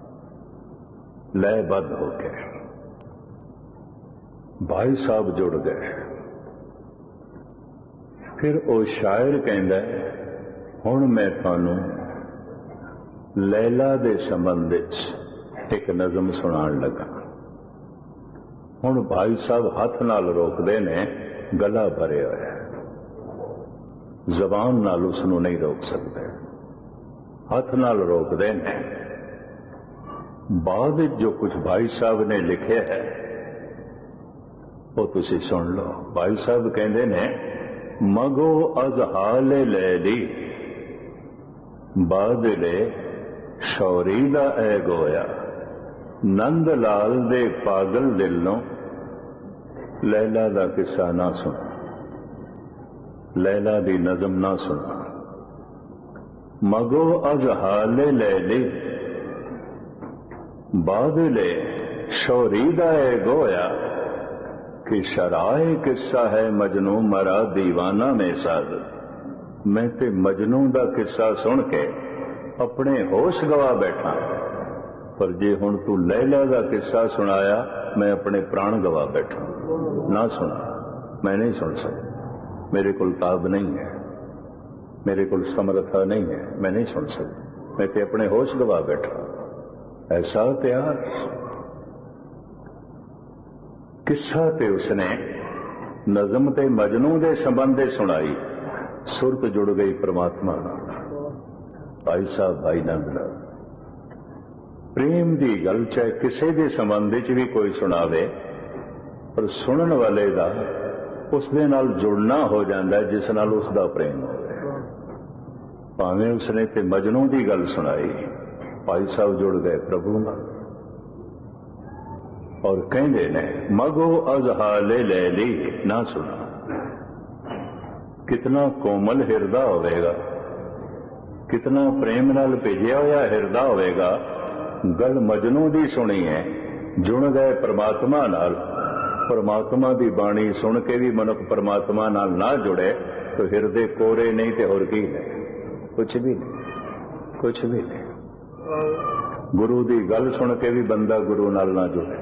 ਲੈਬੱਧ ਹੋ ਕੇ। ਭਾਈ ਸਾਹਿਬ ਜੁੜ ਗਏ। ਫਿਰ ਉਹ ਸ਼ਾਇਰ ਕਹਿੰਦਾ, ਹੁਣ ਮੈਂ ਤੁਹਾਨੂੰ ਲੈਲਾ ਦੇ ਸੰਬੰਧ ਵਿੱਚ ਇੱਕ ਨਜ਼ਮ ਸੁਣਾਉਣ ਲੱਗਾ। ਹੁਣ ਭਾਈ ਸਾਹਿਬ ਹੱਥ ਨਾਲ ਰੋਕਦੇ ਨੇ, ਗਲਾ ਭਰਿਆ ਹੋਇਆ, ਜ਼ਬਾਨ ਨਾਲ ਉਸ ਨੂੰ ਨਹੀਂ ਰੋਕ ਸਕਦੇ, ਹੱਥ ਨਾਲ ਰੋਕਦੇ ਨੇ। ਬਾਅਦ ਵਿੱਚ ਜੋ ਕੁਝ ਭਾਈ ਸਾਹਿਬ ਨੇ ਲਿਖਿਆ ਹੈ ਉਹ ਤੁਸੀਂ ਸੁਣ ਲਓ। ਭਾਈ ਸਾਹਿਬ ਕਹਿੰਦੇ ਨੇ, ਮਗੋ ਅਜ਼ ਹਾਲੇ ਲੈਲੀ ਬਾਦਲੇ ਸ਼ੌਰੀ ਦਾ ਐ ਗੋਇਆ, ਨੰਦ ਲਾਲ ਦੇ ਪਾਗਲ ਦਿਲ ਨੂੰ ਲੈਲਾ ਦਾ ਕਿੱਸਾ ਨਾ ਸੁਣਾ, ਲੈਲਾ ਦੀ ਨਜ਼ਮ ਨਾ ਸੁਣਾ। ਮਗੋ ਅਜ਼ ਹਾਲੇ ਲੈਲੀ ਬਾਦਲੇ ਸ਼ੌਰੀ ਦਾ ਐ ਗੋਇਆ, कि शराए किस्सा है मजनू मरा दीवाना में साज। मैं ते मजनू दा किस्सा सुन के अपने होश गवा बैठा, पर जे हुण तू लैला दा किस्सा सुनाया मैं अपने प्राण गवा बैठा। ना सुना, मैं नहीं सुन सकता, मेरे कोल ताब नहीं है, मेरे कोल समर्था नहीं है, मैं नहीं सुन सकता, मैं ते अपने होश गवा बैठा। ऐसा प्यार किस्सा ते उसने नज़म ते मजनू दे संबंध सुनाई। सुरत जुड़ गई परमात्मा नाल। भाई साहब भाई नंद लाल प्रेम की गल चाहे किसी के संबंध भी कोई सुनावे, पर सुनन वाले का उस दे नाल जुड़ना हो जाता है जिस नाल उसका प्रेम हो। भावें उसने ते मजनू की गल सुनाई, भाई साहब जुड़ गए प्रभु नाल। और कहते ने, मगो अज हाले लैली ना सुना। कितना कोमल हिरदा होवेगा, कितना प्रेम नाल भेजिया होया हिरदा होवेगा। गल मजनू दी सुनी है, जुड़ गए परमात्मा नाल। परमात्मा दी बाणी सुन के भी मनुख परमात्मा नाल ना जुड़े तो हिरदे कोरे नहीं ते होर की ने, कुछ भी नहीं, कुछ भी नहीं। गुरु दी गल सुन के भी बंदा गुरु नाल ना जुड़े,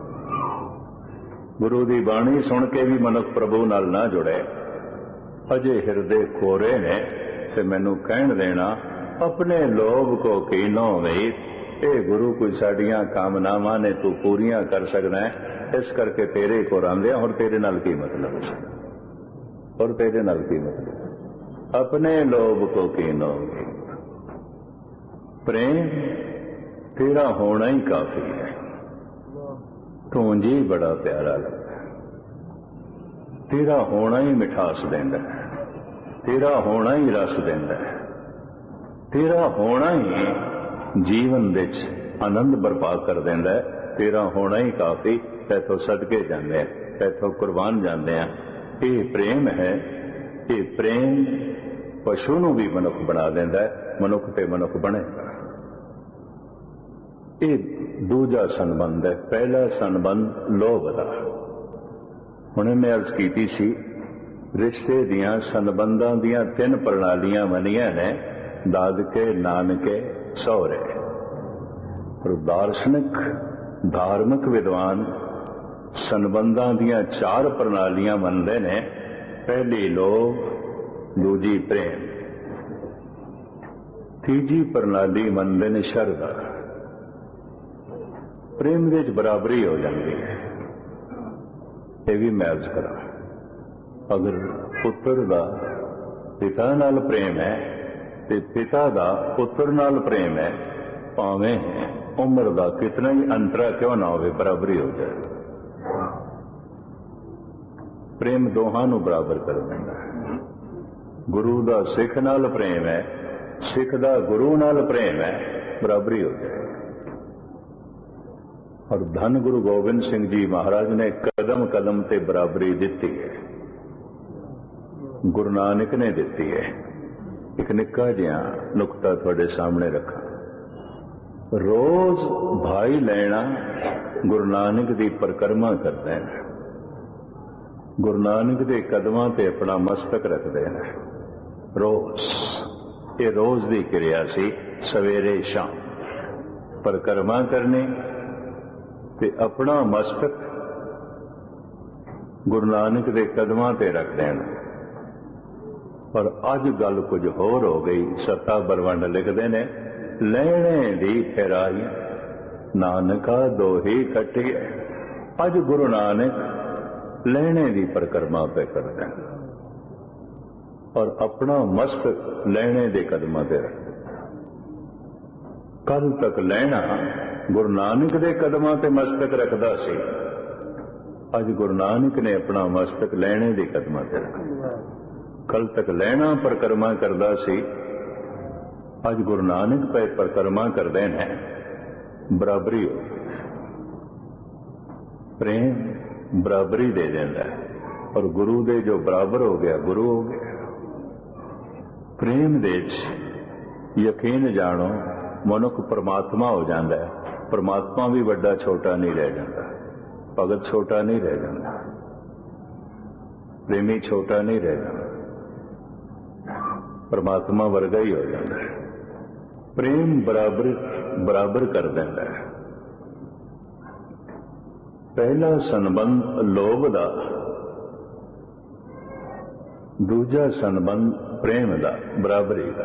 गुरु दी बाणी सुन के भी मनुख प्रभु नाल ना जुड़े, अजे हिरदे कोरे ने। ते मैनू कहण देना, अपने लोभ को कीनो मीत, ए गुरु कोई साडियां कामनावां ने तू पूरियां कर सकदा है, इस करके तेरे को आंदे। और तेरे नाल की मतलब, और तेरे नाल की मतलब, अपने लोभ को कीनो मीत। प्रेम तेरा होना ही काफी है, तू जी बड़ा प्यारा लगता है, तेरा होना ही मिठास देंदा है, तेरा होना ही रस देंदा है, तेरा होना ही जीवन विच आनंद बर्पा कर देंदा है। तेरा होना ही काफी, तैथों सदके जाते हैं, तैथों कुर्बान जाते हैं। ये प्रेम है, ये प्रेम पशु नूं भी मनुख बना देंदा है, मनुख ते मनुख बनेगा। ये दूजा संबंध है। पहला संबंध लोभ का। हुणे मैं अर्ज की सी, रिश्ते दियां संबंधां दियां तीन प्रणालियां बनियां ने, दादके, नानके, सौरे। और दार्शनिक धार्मिक विद्वान संबंधां दियां चार प्रणालियां मनदे ने। पहली लोभ, दूजी प्रेम, तीजी प्रणाली मनदे ने शरधा। प्रेम विच बराबरी हो जाती है। यह भी मैं अर्ज करा, अगर पुत्र दा पिता नाल प्रेम है ते पिता दा पुत्र नाल प्रेम है, भावें उम्र दा कितना ही अंतरा क्यों ना हो, बराबरी हो जाए। प्रेम दोहां नूं बराबर कर देंदा है। गुरु दा सिख नाल प्रेम है, सिख दा गुरु नाल प्रेम है, बराबरी हो जाए। और धन गुरु गोबिंद सिंह जी महाराज ने कदम कदम ते बराबरी दी है, गुरु नानक ने दी है। एक निक्का जिहा नुकता थोड़े सामने रखा। रोज भाई लैना गुरु नानक की परिक्रमा करते हैं, गुरु नानक के कदमां ते अपना मस्तक रखते हैं रोज। ये रोज की क्रिया सी, सवेरे शाम परिक्रमा करनी ते अपना मस्तक गुरु नानक के कदमां ते रख देना। पर अज गल कुछ होर हो गई। सत्ता बरवंड लिखते ने, लैणे दी फेराई नानका दोही कटी है। अज गुरु नानक लैणे दी परिक्रमा पे करते हैं और अपना मस्तक लैणे दे कदमां ते रखते। कल तक लैना गुरु नानक दे कदमां ते मस्तक रखदा सी, अज गुरु नानक ने अपना मस्तक लैणे दे कदमां ते रखा। कल तक लैना परिक्रमा करदा सी, अज गुरु नानक पे परिक्रमा करदे हैं। बराबरी हो, प्रेम बराबरी दे देंदा है और गुरु दे जो बराबर हो गया गुरु हो गया। प्रेम दे यकीन जानो मनुख परमात्मा हो जाता है। परमात्मा भी बड़ा छोटा नहीं रह जाता, भगत छोटा नहीं रह जाता, प्रेमी छोटा नहीं रह जाता, परमात्मा वर्गा ही हो जाता है। प्रेम बराबर बराबर कर देता है। पहला संबंध लोभ दा, दूजा संबंध प्रेम दा, बराबरी का।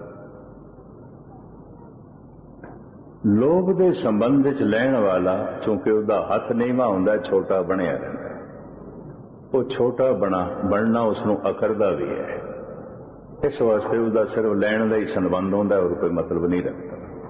लोभ के संबंध च लैण वाला चूंकि उसका हथ नीवा हुंदा, छोटा बनिया रहता है। वो छोटा बना बनना उसनूं अकरदा भी है। इस वास्ते उसका सिर्फ लैण का ही संबंध होंदा और कोई मतलब नहीं रखता।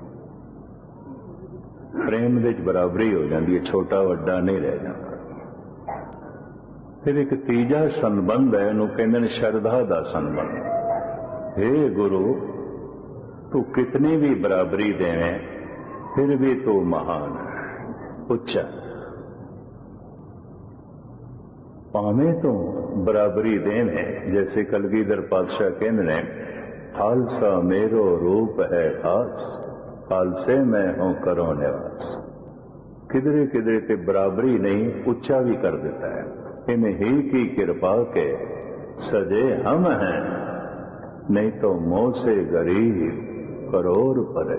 प्रेम दे बराबरी हो जाती है, छोटा वड्डा नहीं रह जाता। फिर एक तीजा संबंध है, इहनूं कहंदे ने शरधा का संबंध। हे गुरु, तू कितनी भी बराबरी देवें फिर भी तू महान है, उच्चा। भावें तो बराबरी देवें, जैसे कलगीधर पातशाह कहंदे ने, खालसा मेरो रूप है खास, खालसे मैं हूं करो निवास। किधरे किधरे ते बराबरी नहीं, उच्चा भी कर देता है। इन्हें ही की कृपा के सजे हम हैं, नहीं तो मोह से गरीब करोड़ परे।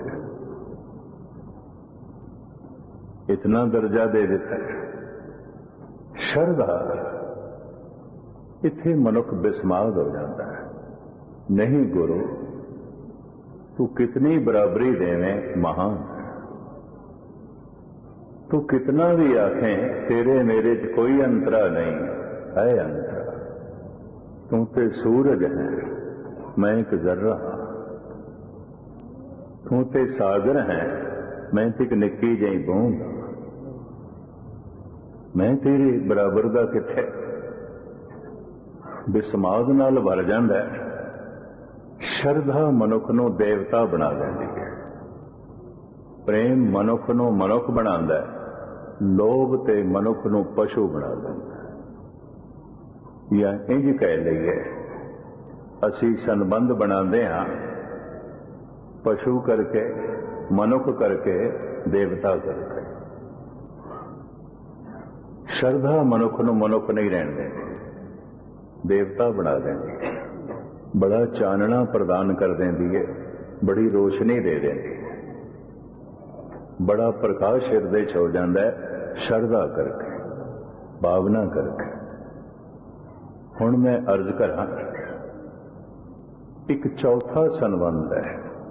इतना दर्जा दे देता है। शरधा इत्थे मनुख बिस्माद हो जाता है। नहीं गुरु, तू कितनी बराबरी देवें महान, तू कितना भी आखें तेरे मेरे च कोई अंतरा नहीं है। अंतरा तू ते सूरज है, मैं एक जर्रा, तू ते सागर है, मैं ते एक निक्की जही बूंद। मैं तेरे बराबर का किथे। बिस्माद नाल भर जांदा है। शरधा मनुख नूं देवता बना देंदी है। प्रेम मनुख नूं मनुख बनांदा है। लोभ ते मनुख नूं पशु बना देंदा है। या इंज कह लईए, असी संबंध बनांदे हां पशु करके, मनुख करके, देवता करके। शरधा मनुख नूं मनुख नहीं रहण देंदी, देवता बना देंदी। बड़ा चानना प्रदान कर देंदी है, बड़ी रोशनी दे देंदी है, बड़ा प्रकाश हिरदे च हो जाता है शरधा करके, भावना करके। हुण मैं अर्ज करा, एक चौथा संबंध है।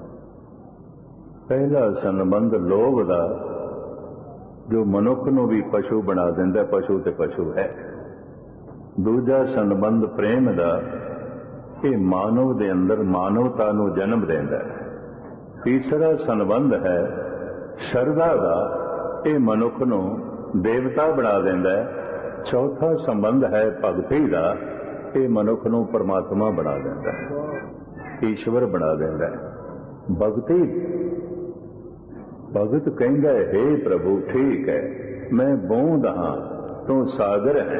पहला संबंध लोभ का, जो मनुख नूं भी पशु बना देंदा, पशु ते पशु है। दूजा संबंध प्रेम का, ये मानव दे अंदर मानवता नूं जन्म देंदा है। तीसरा संबंध है शरधा का, ये मनुख नूं देवता बना देंदा है। चौथा संबंध है भगती का, ये मनुख नूं परमात्मा बना देंदा है, ईश्वर बना देंदा है। भगती भगत कहंदा है, हे प्रभु ठीक है, मैं बूंद हां, तू सागर है,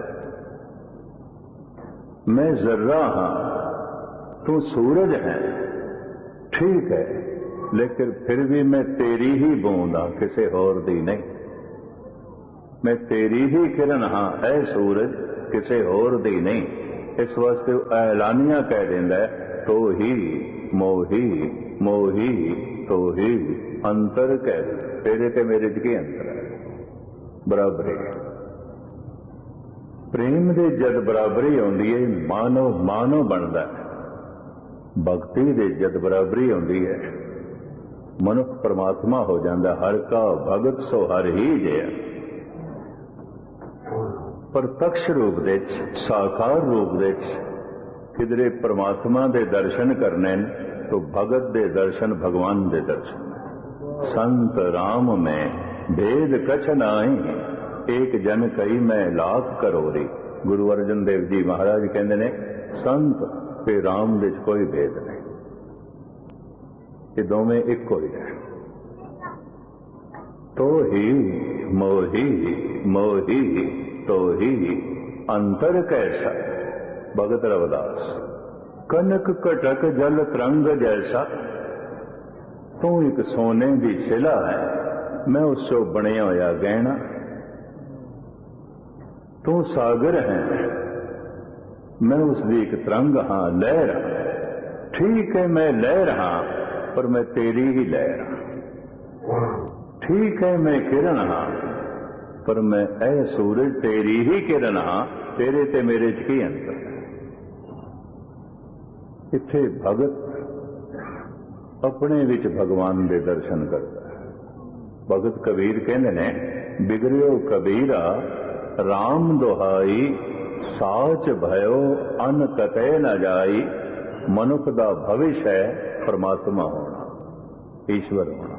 मैं जर्रा हां, तू सूरज है, ठीक है, लेकिन फिर भी मैं तेरी ही बूंद हाँ, किसी होर दी नहीं। मैं तेरी ही किरण हाँ ऐ सूरज, किसी होर दी नहीं। इस वास्ते ऐलानिया कह देंदा है, तो ही मोही मोही तो ही अंतर कह, तेरे ते मेरे च की अंतर है, बराबरी। प्रेम दे जद बराबरी आउंदी है मानव मानव बनदा है, भगती दे जद बराबरी आउंदी है मनुख परमात्मा हो जाता। हर का भगत सो हर ही जिया। प्रत्यक्ष रूप दे साकार रूप दे किधरे परमात्मा दे दर्शन करने तो भगत दे दर्शन भगवान दे दर्शन। संत राम में भेद कछ नाई, एक जन कई मैं लाख करोरी। गुरु अर्जन देव जी महाराज कहते ने संत ते राम दे कोई भेद नहीं, ये दोवें एक ही है। तो ही मोही मोही तो ही अंतर कैसा। भगत रविदास कनक कटक जल तरंग जैसा, तू एक सोने की शिला है, मैं उससे बनया होया गहना। तू सागर है, मैं उसकी एक तरंग हाँ लहर। ठीक है मैं लहर हाँ, पर मैं तेरी ही लहर हाँ। ठीक है मैं किरण हाँ, पर मैं ऐ सूरज तेरी ही किरण हाँ, तेरे ते मेरे च की अंतर है। इत्थे भगत अपने विच भगवान दे दर्शन करता है। भगत कबीर कहते ने, बिगड़ियो कबीरा राम दुहाई, साच भयो अन कतै न जाई। मनुख दा भविष्य है परमात्मा होना, ईश्वर होना।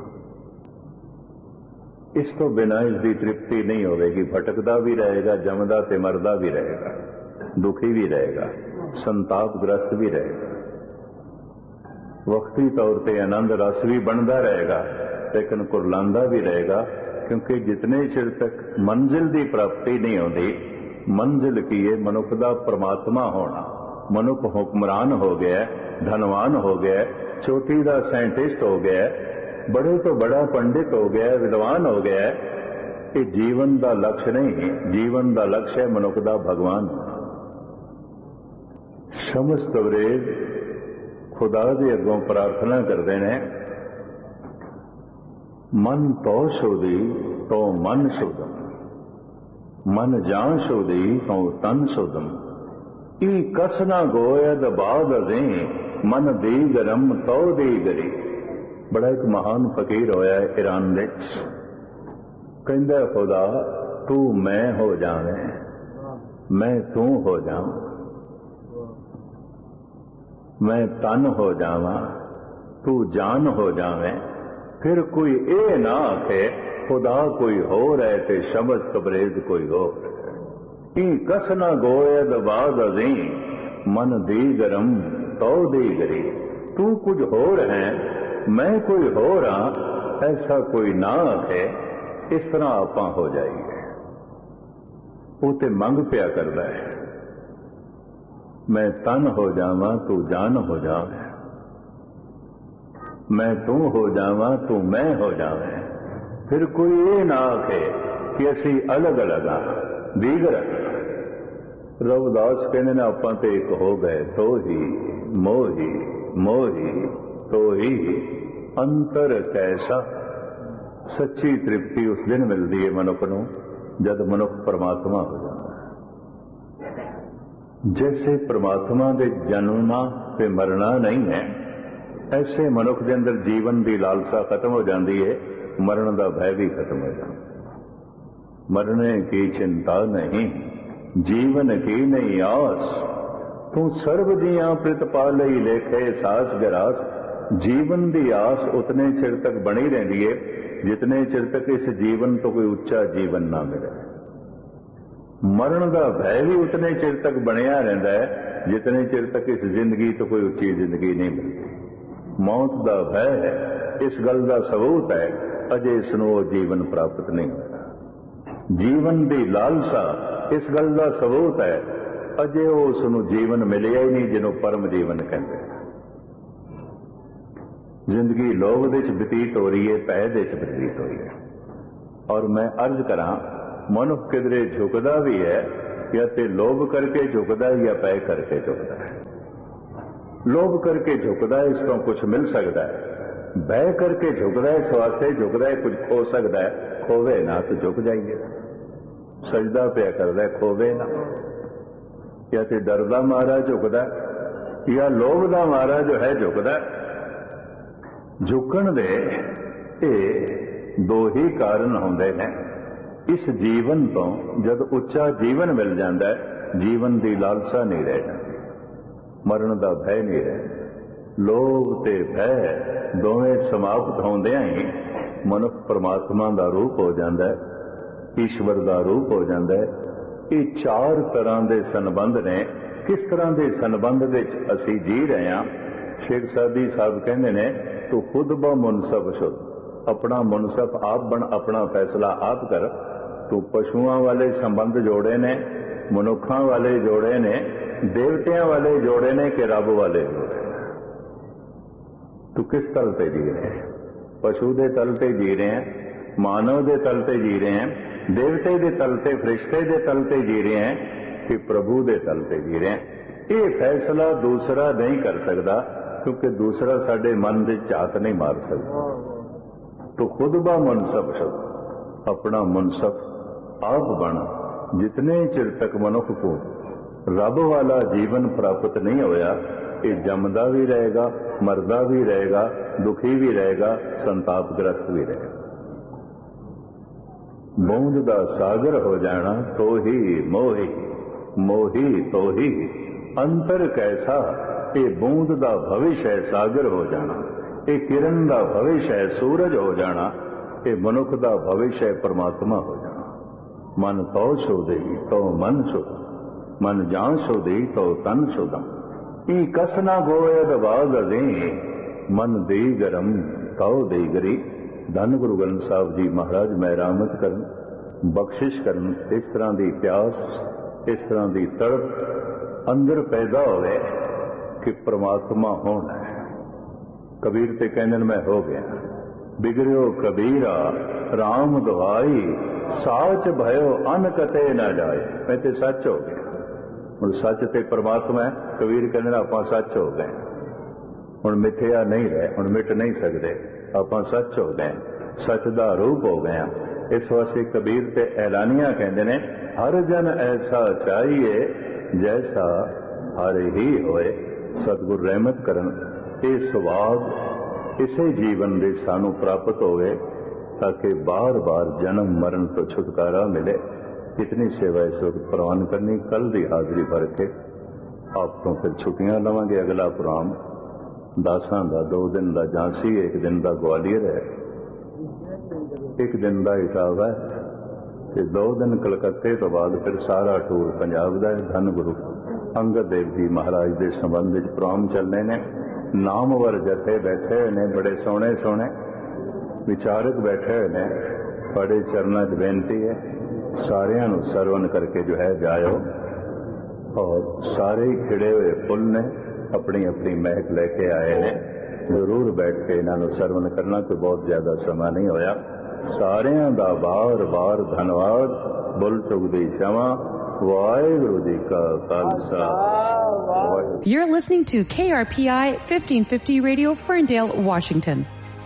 इस तो बिना इसकी तृप्ति नहीं होगी। भटकदा भी रहेगा, जमदा ते मरदा भी रहेगा, दुखी भी रहेगा, संतापग्रस्त भी रहेगा, वक्ती तौर पर आनंद रस भी बनता रहेगा, लेकिन कुरलांदा भी रहेगा। क्योंकि जितने चिर तक मंजिल की प्राप्ति नहीं होती, मंजिल की है मनुख का परमात्मा होना। मनुख हुक्मरान हो गया, धनवान हो गया, चोटी का साइंटिस्ट हो गया, बड़े तो बड़ा पंडित हो गया, विद्वान हो गया। ये जीवन का लक्ष्य नहीं है। जीवन का लक्ष्य है मनुख का भगवान होना। समस्त अंग्रेज खुदा के अगों प्रार्थना करते हैं, मन तो शुद्धि तो मन शुद्धम, मन जान शुद्धि तो तन शुद्धम। ई कसना गोयद बाद दे, मन दी गरम तो दी गरी। बड़ा एक महान फकीर होया है ईरान दे, कहंदा खुदा तू मैं हो जावे, मैं तू हो जाऊं, मैं तन हो जावा, तू जान हो जावे। फिर कोई ए ना आखे खुदा कोई होर है ते शब्द कबरेज कोई होर। ई कसना गोयद बाद दी, मन दी गरम तो दी गरी। तू कुछ होर है, मैं कोई होर हाँ, ऐसा कोई ना आखे। इस तरह आप हो जाइए। वो ते मंग पिया करता है, मैं तन हो जावा तू जान हो जावे, मैं तू हो जावा तू मैं हो जावे। फिर कोई ये ना आखे कि असी अलग अलग हाँ, दीगर। रविदास कहने ने आप तो एक हो गए, तो ही मोही मोही तो ही अंतर कैसा। सच्ची तृप्ति उस दिन मिलती है मनुख को जब मनुख परमात्मा हो जाता है। जैसे परमात्मा के जन्मना ते मरना नहीं है, ऐसे मनुख के अंदर जीवन की लालसा खत्म हो जाती है, मरण का भय भी खत्म हो जाता है। मरने की चिंता नहीं, जीवन की नहीं आस। तू सर्व दियां प्रतिपाल लेखे सास गरास। जीवन की आस उतने चिर तक बनी रहती है जितने चिर तक इस जीवन तो कोई उच्चा जीवन ना मिले। मरण का भय भी उतने चिर तक बनया रहता है जितने चिर तक इस जिंदगी तो कोई उच्ची जिंदगी नहीं मिलती। मौत का भय है, इस गल का सबूत है अजे इसनों जीवन प्राप्त नहीं होता। जीवन की लालसा इस गल का सबूत है अजे उसनों जीवन मिलिया ही नहीं जिन्हों परम जीवन कहते हैं। जिंदगी लोभ दे च बतीत हो रही है, भय दे च बतीत हो रही है। और मैं अर्ज करा, मनुख किधरे झुकदा भी है या ते लोभ करके झुकदा है या भय करके झुकदा है। लोभ करके झुकदा है, इस तो कुछ मिल सकता है। भय करके झुकदा है, इस वास्ते झुकदा है कुछ खो सकता है। खोवे ना तो झुक जाइए। सजदा पिया करदा है, खोवे ना। या ते डरदा मारा झुकदा या लोभ दा मारा जो है झुकदा। झुकण दे ये दो ही कारण होंदे ने। इस जीवन तो जद उच्चा जीवन मिल जाता है, जीवन की लालसा नहीं रह जाती, मरण का भय नहीं रह। लोभ ते भय दोवें समाप्त होंदियां ही मनुष्य परमात्मा का रूप हो जाता है, ईश्वर का रूप हो जाता है। ये चार तरह के संबंध ने। किस तरह के संबंध विच असी जी रहे हैं? शेख सादी साहब कहते ने, तू खुद ब मुनसफ शुद्ध, अपना मुनसफ आप बन, अपना फैसला आप कर। तू पशुओं वाले संबंध जोड़े ने, मनुखा वाले जोड़े ने, देवतियां वाले जोड़े ने कि रब वाले जोड़े? तू किस तल पे जी रहे हैं? पशु दे तल पे जी रहे हैं, मानव दे तल पे जी रहे हैं, देवते दे तल पे, फरिश्ते दे तल पे जी रहे हैं कि प्रभु दे तल पे जी रहे हैं? ये फैसला दूसरा नहीं कर सकता, क्योंकि दूसरा साडे मन दे झात नहीं मार सकता। तो खुद ब मुनसफ शुद्ध, अपना मुनसफ आप बन। जितने चिर तक मनुख को रब वाला जीवन प्राप्त नहीं होया, ये जमदा भी रहेगा, मरदा भी रहेगा, दुखी भी रहेगा, संतापग्रस्त भी रहेगा। बूंद दा सागर हो जाना तो ही मोही, मोही तो ही अंतर कैसा। ये बूंद दा भविष्य है सागर हो जाना, ये किरण दा भविष्य है सूरज हो जाना, ये मनुख दा भविष्य है परमात्मा हो जाना। मन तो शोधे तो मन शुद्ध, मन जान शोधे तो तन शुद्धम। ई कसना गोयद बाग दे, मन दे गरम तो दे गरी। धन गुरु ग्रंथ साहब जी महाराज मेहरामत करन, बख्शिश करन। इस तरह की प्यास, इस तरह की तड़प अंदर पैदा होवे कि परमात्मा होना है। कबीर ते कहने मैं हो गया, बिगड़ो कबीरा राम दुहाई, साच भयो अन कते न जाए। मैं ते सच हो गया। हुण सच ते परमात्मा है। कबीर कहने आपां सच हो गए, हुण मिथ्या नहीं रहे, हुण मिट नहीं सकते, आपां सच हो गए, सच दा रूप हो गए। इस वास्ते कबीर ते ऐलानिया कहते ने, हर जन ऐसा चाहिए जैसा हर ही होए। सतगुर रहमत करन ये सुभाग इसे जीवन दे सानू प्राप्त होवे, ताकि बार बार जन्म मरण तो छुटकारा मिले। इतनी सेवा इस वक्त प्रवान करनी। कल की हाजिरी भर के आप तो फिर छुट्टियां लवांगे। अगला प्रोग्राम दासां दा, दो दिन का झांसी, एक दिन का ग्वालियर है, एक दिन का हिसाब है, ते दो दिन कलकत्ते तो बाद फिर सारा टूर पंजाब का है। धन गुरु अंगद देव जी महाराज के संबंध में प्रोग्राम चलने ने। नामवर जथे बैठे ने, बड़े सोहने सोहने विचारक बैठे ने। बड़े चरणों च बेनती है, सारियां नूं सरवण करके जो है जायो। और सारे ही खिड़े हुए फुल ने, अपनी अपनी महक लेके आए ने। जरूर बैठ के इन्हों सरवण करना, कोई बहुत ज्यादा समा नहीं होया। सारियां दा बार बार धन्यवाद। बुल चुगदी क्षमा। वाहिगुरू जी का Khalsa. You're listening to K R P I fifteen fifty Radio, Ferndale, Washington.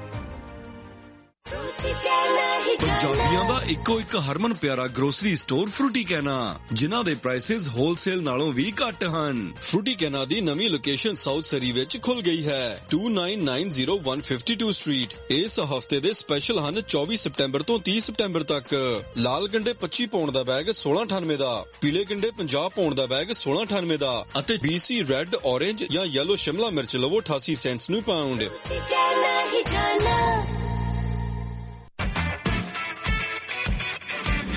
ਪੰਜਾਬੀਆਂ ਦਾ ਇੱਕੋ ਇੱਕ ਹਰਮਨ ਪਿਆਰਾ ਗਰੋਸਰੀ ਸਟੋਰ ਫਰੂਟੀ ਕੈਨਾ, ਜਿਨ੍ਹਾਂ ਦੇ ਪ੍ਰਾਈਸਿਸ ਹੋਲਸੇਲ ਨਾਲੋਂ ਵੀ ਘੱਟ ਹਨ। ਫਰੂਟੀ ਕੈਨਾ ਦੀ ਨਵੀਂ ਲੋਕੇਸ਼ਨ ਸਾਊਥ ਸਰੀ ਵਿੱਚ ਖੁੱਲ ਗਈ ਹੈ, two nine nine zero one five two street. ਇਸ ਹਫਤੇ ਦੇ ਸਪੈਸ਼ਲ ਹਨ ਚੌਵੀ ਸਤੰਬਰ ਤੋਂ ਤੀਹ ਸਤੰਬਰ ਤੱਕ। ਲਾਲ ਗੰਡੇ ਪੱਚੀ ਪਾਉਂਡ ਦਾ ਬੈਗ ਸੋਲਾਂ ਅਠਾਨਵੇਂ ਦਾ, ਪੀਲੇ ਗੰਡੇ ਪੰਜਾਹ ਪਾਉਂਡ ਦਾ ਬੈਗ ਸੋਲਾਂ ਅਠਾਨਵੇਂ ਦਾ ਅਤੇ ਬੀ ਸੀ ਰੈੱਡ, ਔਰੇਂਜ ਜਾਂ ਯੈਲੋ ਸ਼ਿਮਲਾ ਮਿਰਚ ਲਵੋ ਅਠਾਸੀ ਸੈਂਟਸ ਨੂੰ ਪਾਉਂਡ।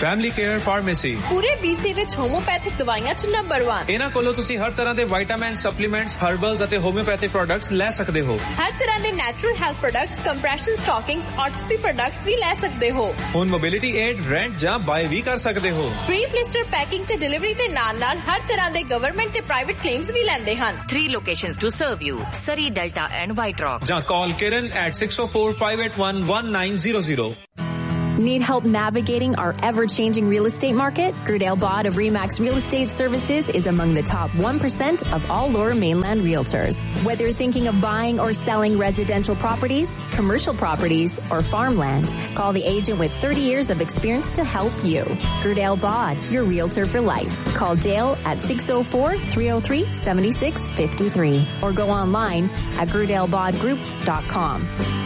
ਫੈਮਿਲੀ ਕੇਅਰ ਫਾਰਮੇਸੀ ਪੂਰੇ ਬੀਸੀ ਵਿੱਚ ਹੋਮੋਪੈਥਿਕ ਦਵਾਈਆਂ ਚ ਨੰਬਰ ਇੱਕ। ਇਹਨਾਂ ਕੋਲੋਂ ਤੁਸੀਂ ਹਰ ਤਰ੍ਹਾਂ ਦੇ ਵਿਟਾਮਿਨ, ਸਪਲੀਮੈਂਟਸ, ਹਰਬਲਸ ਅਤੇ ਹੋਮਿਓਪੈਥਿਕ ਪ੍ਰੋਡਕਟਸ ਲੈ ਸਕਦੇ ਹੋ। ਹਰ ਤਰ੍ਹਾਂ ਦੇ natural health products, compression ਸਟਾਕਿੰਗਸ, ਆਰਥੋਪੀ products ਵੀ ਲੈ ਸਕਦੇ ਹੋ। ਹੁਣ ਮੋਬਿਲਿਟੀ ਏਡ, ਰੈਂਟ ਜਾਂ ਬਾਏ ਵੀ ਕਰ ਸਕਦੇ ਹੋ। ਫ੍ਰੀ ਪਲਿਸਟਰ ਪੈਕਿੰਗ ਤੇ ਡਿਲੀਵਰੀ ਦੇ ਨਾਲ ਨਾਲ ਹਰ ਤਰ੍ਹਾਂ ਦੇ ਗਵਰਨਮੈਂਟ ਤੇ ਪ੍ਰਾਈਵੇਟ ਕਲੇਮਸ ਵੀ ਲੈਂਦੇ ਹਨ। Three locations to serve you: Surrey, Delta and White Rock. ਜਾਂ call Kiran at six oh four, five eight one, one nine zero zero. Need help navigating our ever-changing real estate market? Gerdale Bod of Remax Real Estate Services is among the top one percent of all Lower Mainland realtors. Whether you're thinking of buying or selling residential properties, commercial properties, or farmland, call the agent with thirty years of experience to help you. Gerdale Bod, your realtor for life. Call Dale at six oh four, three oh three, seven six five three or go online at gerdale bod group dot com.